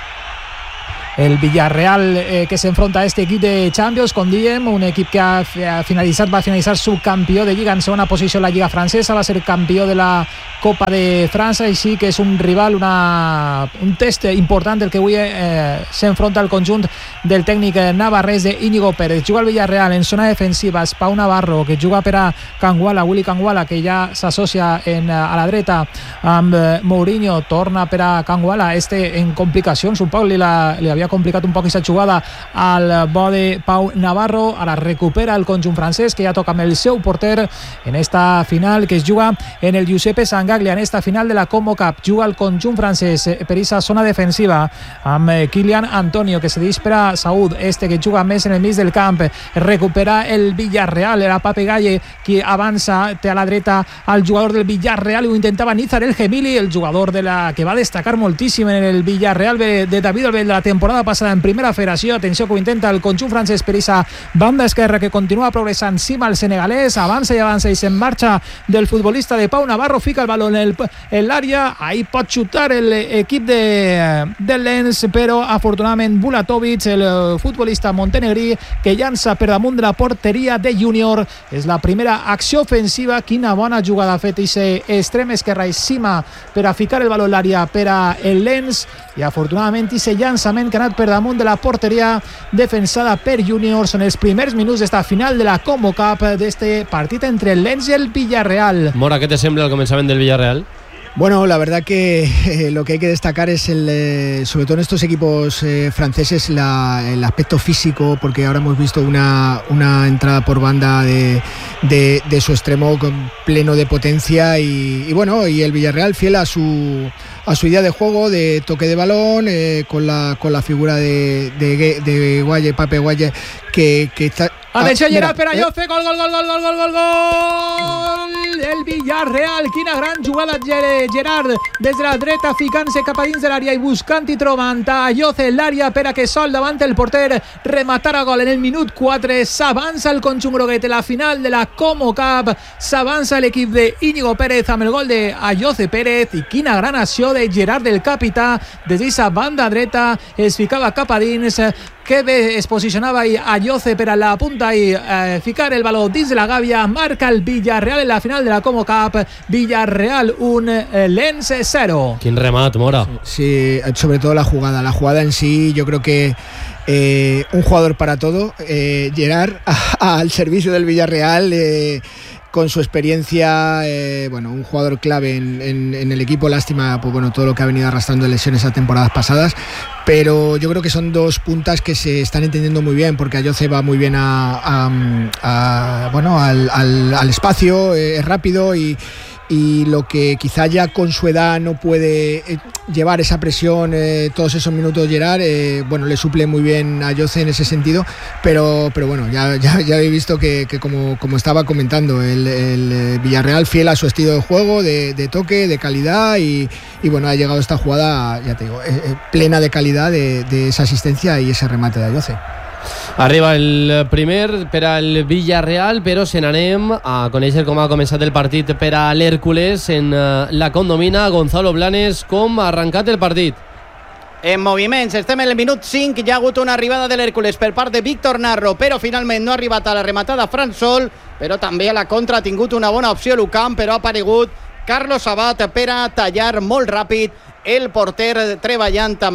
El Villarreal eh, que s'enfronta a este equip de Champions, com diem, un equip que ha, ha finalitzat, va finalitzar subcampió de Lliga en segona posició en la Lliga francesa, va ser campió de la Copa de França, així que és un rival, una, un test important el que avui eh, s'enfronta al conjunt del tècnic navarrès de Íñigo Pérez. Juga el Villarreal en zona defensiva, Pau Navarro, que juga per a Canguala, Willy Canguala, que ja s'associa en, a la dreta amb eh, Mourinho, torna per a Canguala, este en complicacions, un poc li, la, li havia complicat un poc aquesta jugada al bo de Pau Navarro. Ara recupera el conjunt francès, que ja toca amb el seu porter en esta final que es juga en el Giuseppe Sangaglia, en esta final de la Como Cup. Juga el conjunt francès per aquesta zona defensiva amb Kylian Antonio, que se dispara Saúd, este que juga més en el mig del camp. Recupera el Villarreal, era Pape Galle qui avança, té a la dreta al jugador del Villarreal i ho intentava Nízar El Gemili, el jugador de la que va destacar moltíssim en el Villarreal de, de David Albel de la temporada passada en primera federació. Atenció que ho intenta el conjunt francès per aquesta banda esquerra, que continua progressant cima al senegalès, avança i avança i se'n marxa del futbolista de Pau Navarro, fica el baló en l'àrea, ahí pot xutar l'equip de, del Lens, però afortunadament Bulatovic, el futbolista montenegrí, que llança per damunt de la porteria de Júnior. És la primera acció ofensiva. Quina bona jugada ha fet aquest extrem esquerra i cima per a ficar el baló en l'àrea per a el Lens, i afortunadament aquest llançament que ha anat per damunt de la porteria defensada per Júnior. Són els primers minuts d'esta final de la Como Cup, d'este partit entre el Lens i el Villarreal. Mora, què te sembla el començament del Villarreal? Bueno, la verdad que eh, lo que hay que destacar es, el, eh, sobre todo en estos equipos eh, franceses, la, el aspecto físico, porque ahora hemos visto una, una entrada por banda de, de, de su extremo con pleno de potencia y, y bueno, y el Villarreal fiel a su a su idea de juego, de toque de balón, eh, con la con la figura de, de, de Guaye, Pape Guaye, que, que está... Atenció, ah, Gerard per a Jose, gol, gol, gol, gol, gol, gol, gol, gol del Villarreal. Quina gran jugada, Gerard, des de la dreta, ficant-se cap a dins de l'àrea i buscant i trobant a Jose l'àrea per a que sol davant el porter rematar a gol en el minut quatre. S'avança el conjunt groguet en la final de la Como Cup, s'avança l'equip de Íñigo Pérez amb el gol de Jose Pérez, i quina gran acció de Gerard, del capità, des d'aquesta banda dreta, es ficava cap a dins, que bé es posicionava a Jose per a la punta i eh, ficar el baló dins de la gàbia. Marca el Villarreal en la final de la Como Cup. Villarreal un, eh, Lens cero. Quin remat, Mora. Sí, sobre todo la jugada. La jugada en sí, yo creo que eh, un jugador para todo. Eh, Gerard a, al servicio del Villarreal. Eh, con su experiencia, eh, bueno, un jugador clave en, en, en el equipo. Lástima, pues bueno, todo lo que ha venido arrastrando de lesiones a temporadas pasadas, pero yo creo que son dos puntas que se están entendiendo muy bien, porque Ayoce va muy bien a, a, a bueno, al, al, al espacio, eh, es rápido y y lo que quizá ya con su edad no puede eh, llevar esa presión eh, todos esos minutos Gerard, eh, bueno, le suple muy bien a Jose en ese sentido, pero, pero bueno, ya, ya, ya he visto que, que como, como estaba comentando, el, el Villarreal fiel a su estilo de juego, de, de toque, de calidad, y, y bueno, ha llegado esta jugada, ya te digo, eh, plena de calidad de, de esa asistencia y ese remate de Jose. Arriba el primer per al Villarreal, però se n'anem a conèixer com ha començat el partit per a l'Hèrcules en la condomina. Gonzalo Blanes, com ha arrencat el partit? En moviments, estem en el minut cinc, hi ha hagut una arribada de l'Hèrcules per part de Víctor Narro, però finalment no ha arribat a la rematada Fran Sol, però també a la contra ha tingut una bona opció Lucam, però ha aparegut Carlos Sabat per a tallar molt ràpid el porter, treballant també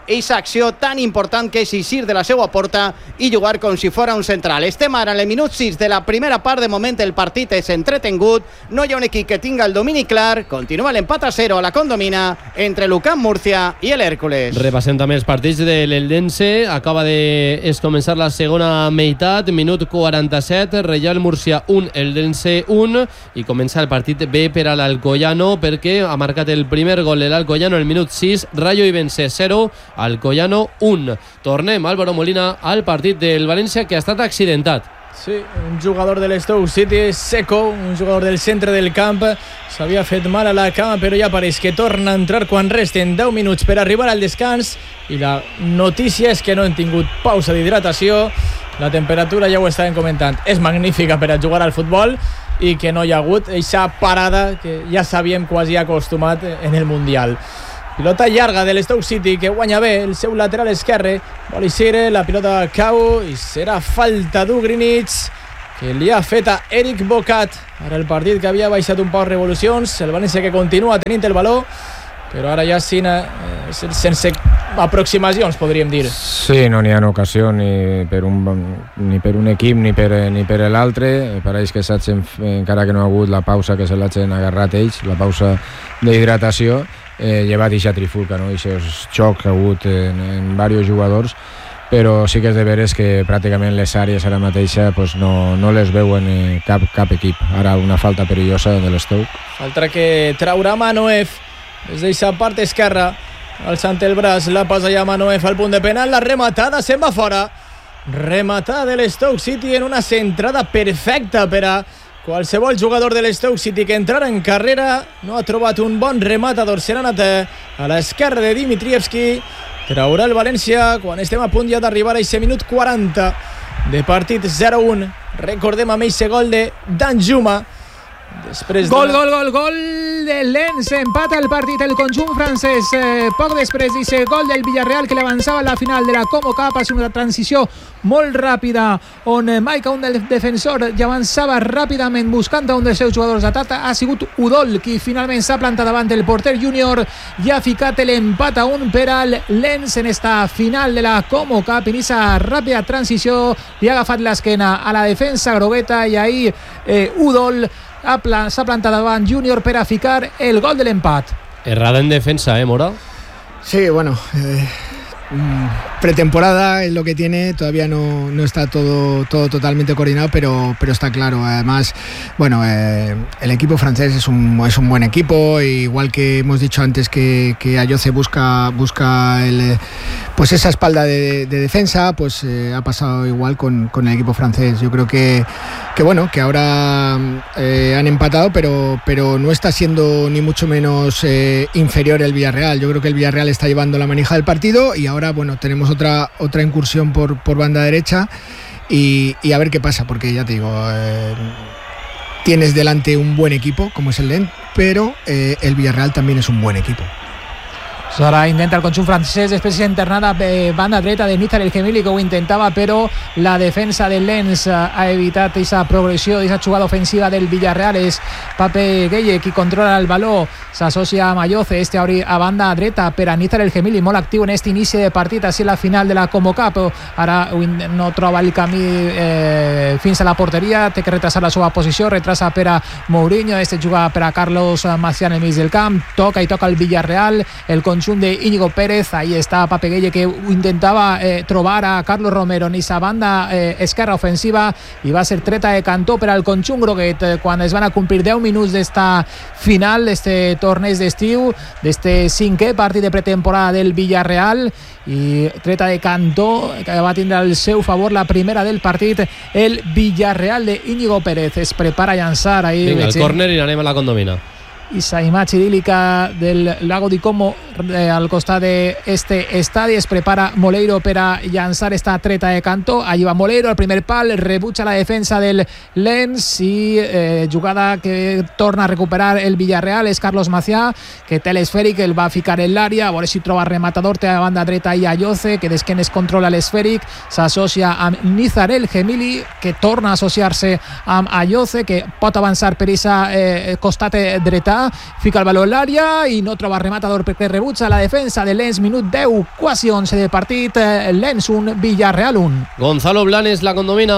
aquesta acció tan important que és eixir de la seva porta i jugar com si fora un central. Estem ara en el minut sis de la primera part. De moment el partit és entretengut, no hi ha un equip que tinga el domini clar, continua l'empat a zero a la Condomina entre l'U C A M Murcia i l'Hèrcules. Repassem també els partits de l'Eldense. Acaba de es començar la segona meitat, minut quaranta-set, Reial Murcia un, Eldense un, i comença el partit B per a l'Alcoyano, perquè ha marcat el primer gol de l'Alcoyano el minut sis, Rayo Ibense zero, Alcoyano un. Tornem, Álvaro Molina, al partit del València, que ha estat accidentat. Sí, un jugador de l'Stoke City, Seco, un jugador del centre del camp, s'havia fet mal a la cama, però ja pareix que torna a entrar quan resten deu minuts per arribar al descans, i la notícia és que no han tingut pausa d'hidratació. La temperatura, ja ho estàvem comentant, és magnífica per a jugar al futbol, i que no hi ha hagut aquesta parada que ja s'havíem quasi acostumat en el Mundial. Pilota llarga de l'Stoke City, que guanya bé el seu lateral esquerre, vol eixir, la pilota cau i serà falta d'Ugrinic, que li ha fet a Eric Bocat. Ara el partit que havia baixat un poc revolucions, el València que continua tenint el valor, però ara ja sin, eh, sense aproximacions, podríem dir. Sí, no n'hi ha ocasió ni per un, ni per un equip ni per, ni per l'altre. Pareix que s'hagin, encara que no ha hagut la pausa, que se l'hagin agarrat ells, la pausa d'hidratació, eh, llevat ixa trifulca, no? Ixos xoc que ha hagut en, en diversos jugadors, però sí que és de veres que pràcticament les àrees ara mateixa pues no, no les veuen eh, cap, cap equip. Ara una falta perillosa de l'Stoke. Falta que traurà Manoef des d'aquesta part esquerra, alçant el braç, la passa ja Manoef al punt de penal, la rematada se'n va fora. Rematada de l'Stoke City en una centrada perfecta per a qualsevol jugador de l'Stoke City que entrara en carrera. No ha trobat un bon rematador, se n'ha anat a l'esquerra de Dimitrievski. Traurà el València quan estem a punt ja d'arribar a aquest minut quaranta de partit. Zero un. Recordem amb aquest gol de Danjuma. Després gol, de... gol, gol, gol de Lens, empata el partit el conjunt francès, eh, poc després d'aquest gol del Villarreal que l'avançava a la final de la Como Cup. Ha sigut una transició molt ràpida on Maika, un del defensor, ja avançava ràpidament buscant a un dels seus jugadors d'atac. Ha sigut Udol qui finalment s'ha plantat davant el porter júnior i ha ficat l'empat a un per al Lens en esta final de la Como Cup. En aquesta ràpida transició li ha agafat l'esquena a la defensa grogueta i ahir eh, Udol s'ha plantat davant Júnior per a ficar el gol de l'empat. Errada en defensa, ¿eh, Mora? Sí, bueno, eh, pretemporada es lo que tiene, todavía no, no está todo, todo totalmente coordinado, pero, pero está claro. Además, bueno, eh, el equipo francés es un, es un buen equipo, igual que hemos dicho antes que, que Ayoce busca, busca el, pues esa espalda de, de defensa, pues eh, ha pasado igual con, con el equipo francés. Yo creo que, que bueno, que ahora eh, han empatado, pero, pero no está siendo ni mucho menos eh, inferior el Villarreal. Yo creo que el Villarreal está llevando la manija del partido y ahora, bueno, tenemos otra, otra incursión por, por banda derecha y, y a ver qué pasa, porque ya te digo, eh, tienes delante un buen equipo como es el Lens, pero eh, el Villarreal también es un buen equipo. Ara intenta el conjunt francès, després s'internada a banda dreta de Nizar el Gemili, que ho intentava, però la defensa del Lens ha evitat aquesta progressió, aquesta jugada ofensiva del Villarreal. És Pape Gueye qui controla el baló, s'associa a Ayoce, este a banda dreta per a Nizar el Gemili, molt actiu en aquest inici de partit, així la final de la Como Cup. Ara no troba el camí eh, fins a la porteria, té que retrasar la seva posició, retrasa per a Mourinho, este juga per a Carlos Macià en el mig del camp, toca i toca el Villarreal, el conjunt de Íñigo Pérez. Ahí està Pape Gueye que intentava eh, trobar a Carlos Romero en esa banda eh, esquerra ofensiva i va ser treta de cantó per al conjunt groguet eh, quan es van a complir deu minuts d'esta final, d'este torneig d'estiu, d'este cinquè partit de pretemporada del Villarreal, i treta de cantó que va tindre al seu favor la primera del partit el Villarreal de Íñigo Pérez. Es prepara a llançar ahí. Vinga, el córner i anem a la Condomina. Esa imatge idíl·lica del lago di Como eh, al costat d'este estadi. Es prepara Moleiro per a llançar esta treta de cantó. Allí va Moleiro, al primer pal, rebutja la defensa del Lens i eh, jugada que torna a recuperar el Villarreal. És Carlos Macià, que té l'esfèric, el va ficar en l'àrea, a veure si troba rematador. Té a banda dreta i Ayoce, que d'esquenes controla l'esfèric, s'associa amb Nizar el Gemili, que torna a associar-se amb Ayoce, que pot avançar per aquesta eh, costat dreta. Danjuma, fica el valor a l'àrea i no troba rematador perquè rebutja la defensa de Lens. Minut deu, quasi onze de partit. Lens un, Villarreal un. Gonzalo Blanes la condomina.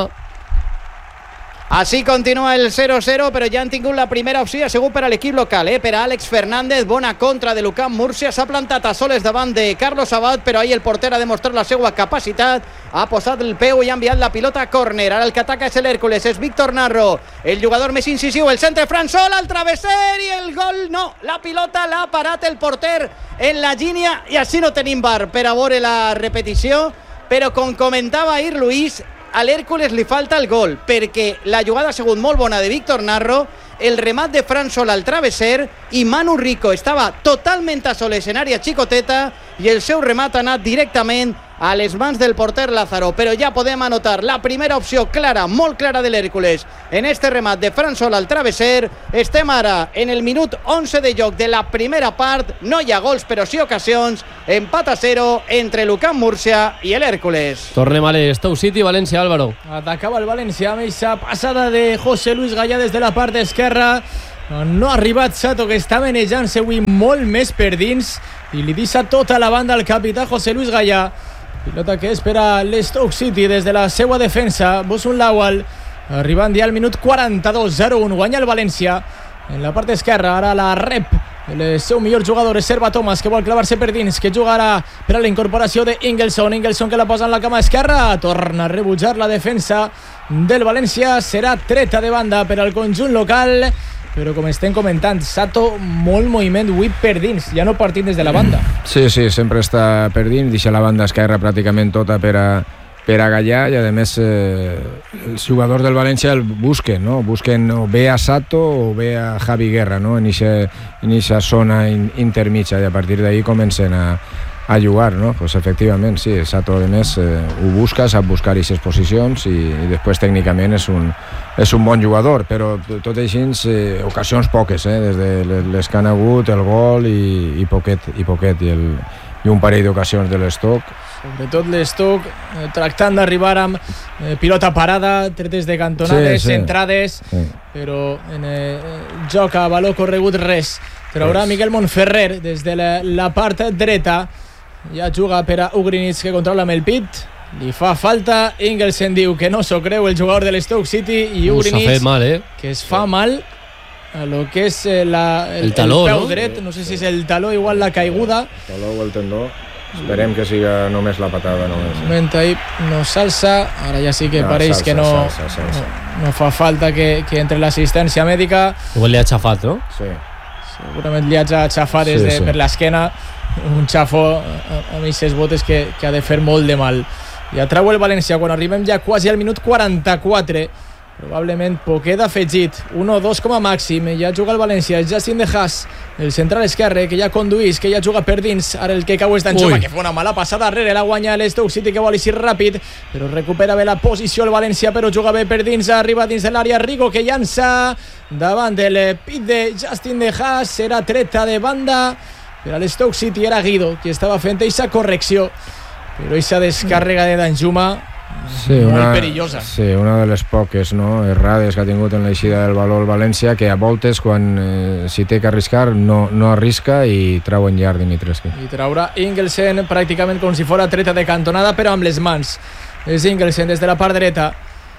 Així continua el zero zero, però ja han tingut la primera opció, segur per a l'equip local, eh? per a Àlex Fernández. Bona contra de l'U C A M Múrcia, s'ha plantat a soles davant de Carlos Abad, però ahir el porter ha demostrat la seva capacitat, ha posat el peu i ha enviat la pilota a córner. Ara el que ataca és l'Hèrcules, és Víctor Narro, el jugador més incisiu, el centre Fransol, al travesser i el gol no, la pilota l'ha parat el porter en la línia i així no tenim bar per a veure la repetició, però com comentava ahir Luis, a l'Hèrcules li falta el gol, perquè la jugada ha sigut molt bona de Víctor Narro, el remat de Fransol al travesser i Manu Rico estava totalment a soles en àrea xicoteta i el seu remat ha anat directament a les mans del porter Lázaro, però ja podem anotar la primera opció clara, molt clara de l'Hèrcules en este remat de Fransol al travesser. Estem ara en el minut onze de joc de la primera part, no hi ha gols però sí ocasions, empat a zero entre l'U C A M Múrcia i l'Hèrcules. Tornem a l'Stoke City, València, Álvaro. Atacava el València amb aquesta passada de José Luis Gallà des de la part esquerra. No ha arribat Sato, que està manejant-se avui molt més per dins i li deixa tota la banda al capità José Luis Gallà. Pilota que és per a l'Stoke City des de la seva defensa. Bosun Lawal arribant ja al minut quaranta-dos, zero un, guanya el València en la part esquerra. Ara la rep el seu millor jugador és Serva Thomas, que vol clavar-se per dins, que jugarà per a la incorporació de Ingelsson. Ingelsson que la posa en la cama esquerra, torna a rebutjar la defensa del València. Serà treta de banda per al conjunt local, però com estem comentant, Sato molt moviment avui per dins, ja no partint des de la banda. Sí, sí, sempre està per dins, deixa la banda esquerra pràcticament tota per a, per a Gallà, i a més eh, els jugadors del València el busquen, no? Busquen o bé a Sato o bé a Javi Guerra, no? En aquesta zona in, intermitja, i a partir d'ahí comencen a, a jugar, no? Pues efectivament, sí, Sato a més eh, ho busca, sap buscar aquestes posicions i, i després tècnicament és un, és un bon jugador, però tot així eh, ocasions poques, eh? Des de les que han hagut, el gol i, i poquet, i poquet i, el, i un parell d'ocasions de l'Stoke. Sobretot l'Stoke eh, tractant d'arribar amb eh, pilota parada, tretes de cantonades, sí, sí. Centrades, sí. Però en eh, joc a valor corregut res. Traurà Miguel Montferrer des de la, la part dreta. Ja juga per a Ugrinic, que controla amb el pit. Li fa falta. Ingelsson diu que no s'ho creu el jugador de l'Stoke City, i Ugrinic mal, eh? que es fa mal a lo que és la, el, el, taló, el peu no? dret. No sé si és el taló, igual la caiguda. El taló o el tendó. Esperem que siga només la patada. Només. Un moment ahí no s'alça. Ara ja sí que no, pareix salsa, que no, salsa, salsa. no no fa falta que, que entre l'assistència mèdica. Igual li ha xafat, no? Sí. Segurament li ha xafat des de, sí, sí. per l'esquena. Un xafó amb aquestes botes que, que ha de fer molt de mal. Ja trau el València quan arribem ja quasi al minut quaranta-quatre. Probablement poquet afegit, un o dos com a màxim. Ja juga el València, Justin De Haas, el central esquerre, que ja conduís, que ja juga per dins. Ara el que cau és Danjuma, que fa una mala passada darrere, la guanya l'Stoke City, que vol eixir ràpid, però recupera bé la posició el València, però juga bé per dins, arriba dins de l'àrea Rigo, que llança davant del pit de Justin De Haas. Serà treta de banda per a l'Stoke City. Era Guido qui estava fent aquesta correcció, però aquesta descàrrega de Danjuma, sí, molt una, perillosa. Sí, una de les poques, no, errades que ha tingut en l'eixida del valor el València, que a voltes quan eh, si té que arriscar no, no arrisca i trau en llarg Dimitrescu. I traurà Ingelsson pràcticament com si fora treta de cantonada, però amb les mans. És Ingelsson des de la part dreta,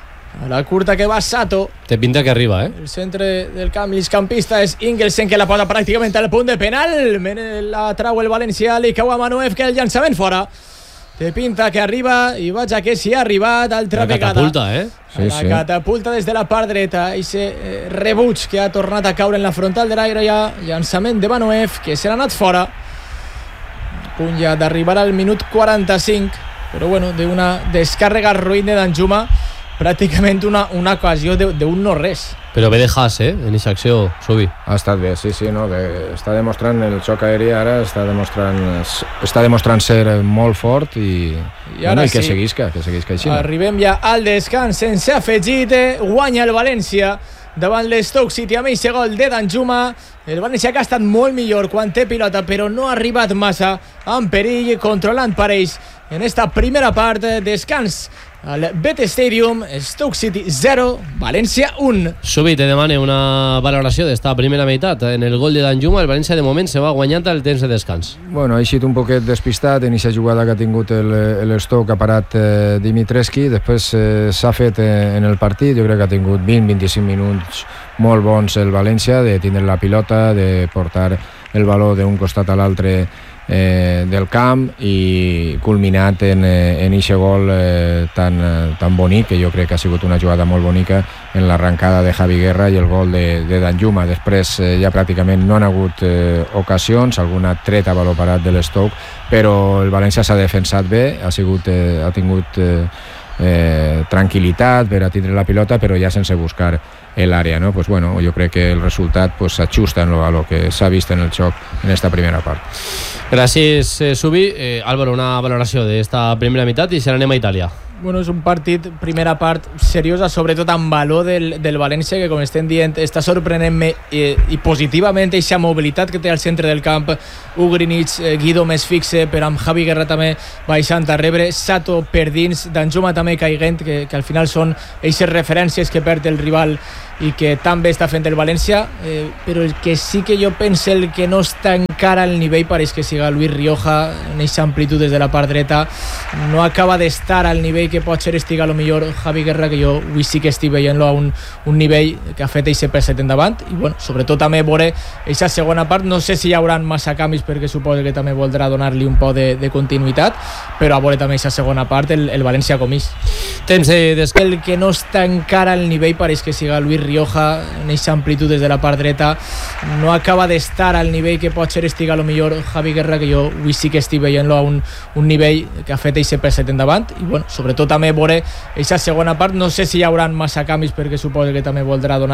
a la curta que va Sato. Té pinta que arriba, eh? El centre del camp, migcampista és Ingelsson, que la posa pràcticament al punt de penal. La trau el València, li cau a Manuev, que el llançament fora. Té pinta que arriba, i vaig a que s'hi ha arribat. Altra la vegada. Catapulta, eh? Sí, la sí. catapulta des de la part dreta. I se eh, rebuig que ha tornat a caure en la frontal de l'aire. Ja llançament de Manuev, que se n'ha anat fora. A punt ja d'arribar al minut quaranta-cinc, però bueno, d'una descàrrega ruïna de Danjuma, pràcticament una, una ocasió d'un no res. Però bé de Haas, eh? En aquesta acció, Subi. Ha estat bé, sí, sí, no? De, està demostrant el xoc aeri ara, està demostrant, està demostrant ser molt fort i, I, bueno, i que sí. seguisca, que seguisca així. Arribem ja al descans sense afegit, guanya el València davant l'Stoke City amb aquest gol de Danjuma. El València que ha estat molt millor quan té pilota, però no ha arribat massa, amb perill, controlant parells en esta primera part. Descans al Bet Stadium. Stoke City zero, València un. Subi, te demane una valoració d'esta primera meitat. En el gol de Danjuma, el València de moment se va guanyant el temps de descans. Bueno, ha eixit un poquet despistat en aquesta jugada que ha tingut l'Stoke, ha parat eh, Dimitrescu, després eh, s'ha fet eh, en el partit, jo crec que ha tingut vint a vint-i-cinc minuts molt bons el València, de tindre la pilota, de portar el valor d'un costat a l'altre eh, del camp i culminat en en eixe gol eh, tan, tan bonic, que jo crec que ha sigut una jugada molt bonica en l'arrencada de Javi Guerra i el gol de, de Danjuma. Després eh, ja pràcticament no han hagut eh, ocasions, alguna treta a valor parat de l'Stoke, però el València s'ha defensat bé, ha, sigut, eh, ha tingut eh, eh, tranquil·litat per a tindre la pilota, però ja sense buscar l'àrea, no? Pues bueno, jo crec que el resultat pues, s'ajusta en lo, a lo que s'ha vist en el xoc en esta primera part. Gràcies, eh, Subi. Eh, Álvaro, una valoració d'esta primera meitat i se n'anem a Itàlia. Bueno, és un partit, primera part seriosa, sobretot amb valor del, del València, que com estem dient està sorprenent i, i positivament aquesta mobilitat que té al centre del camp. Ugrinic, eh, Guido més fixe, però amb Javi Guerra també baixant a rebre, Sato per dins, Danjuma també caiguent, que, que al final són aquestes referències que perd el rival i que també està fent el València, eh, però el que sí que jo penso, el que no està encara al nivell, pareix que siga Luis Rioja, en aquesta amplitud des de la part dreta, no acaba d'estar al nivell que pot ser estiga a lo millor Javi Guerra, que jo avui sí que estic veient-lo a un, un nivell que ha fet aquest passet endavant, i bueno, sobretot també veure aquesta segona part, no sé si hi haurà massa canvis perquè suposo que també voldrà donar-li un poc de, de continuïtat, però a veure també aquesta segona part el, el València comís. Temps de descans. El que no està encara al nivell, pareix que siga Luis Rioja, en aquesta amplitud des de la part dreta, no acaba d'estar al nivell que pot ser estiga a lo millor Javi Guerra, que jo avui sí que estic veient-lo a un, un nivell que ha fet aquest passet endavant, i bueno, sobretot també veure aquesta segona part, no sé si hi haurà massa canvis perquè suposo que també voldrà donar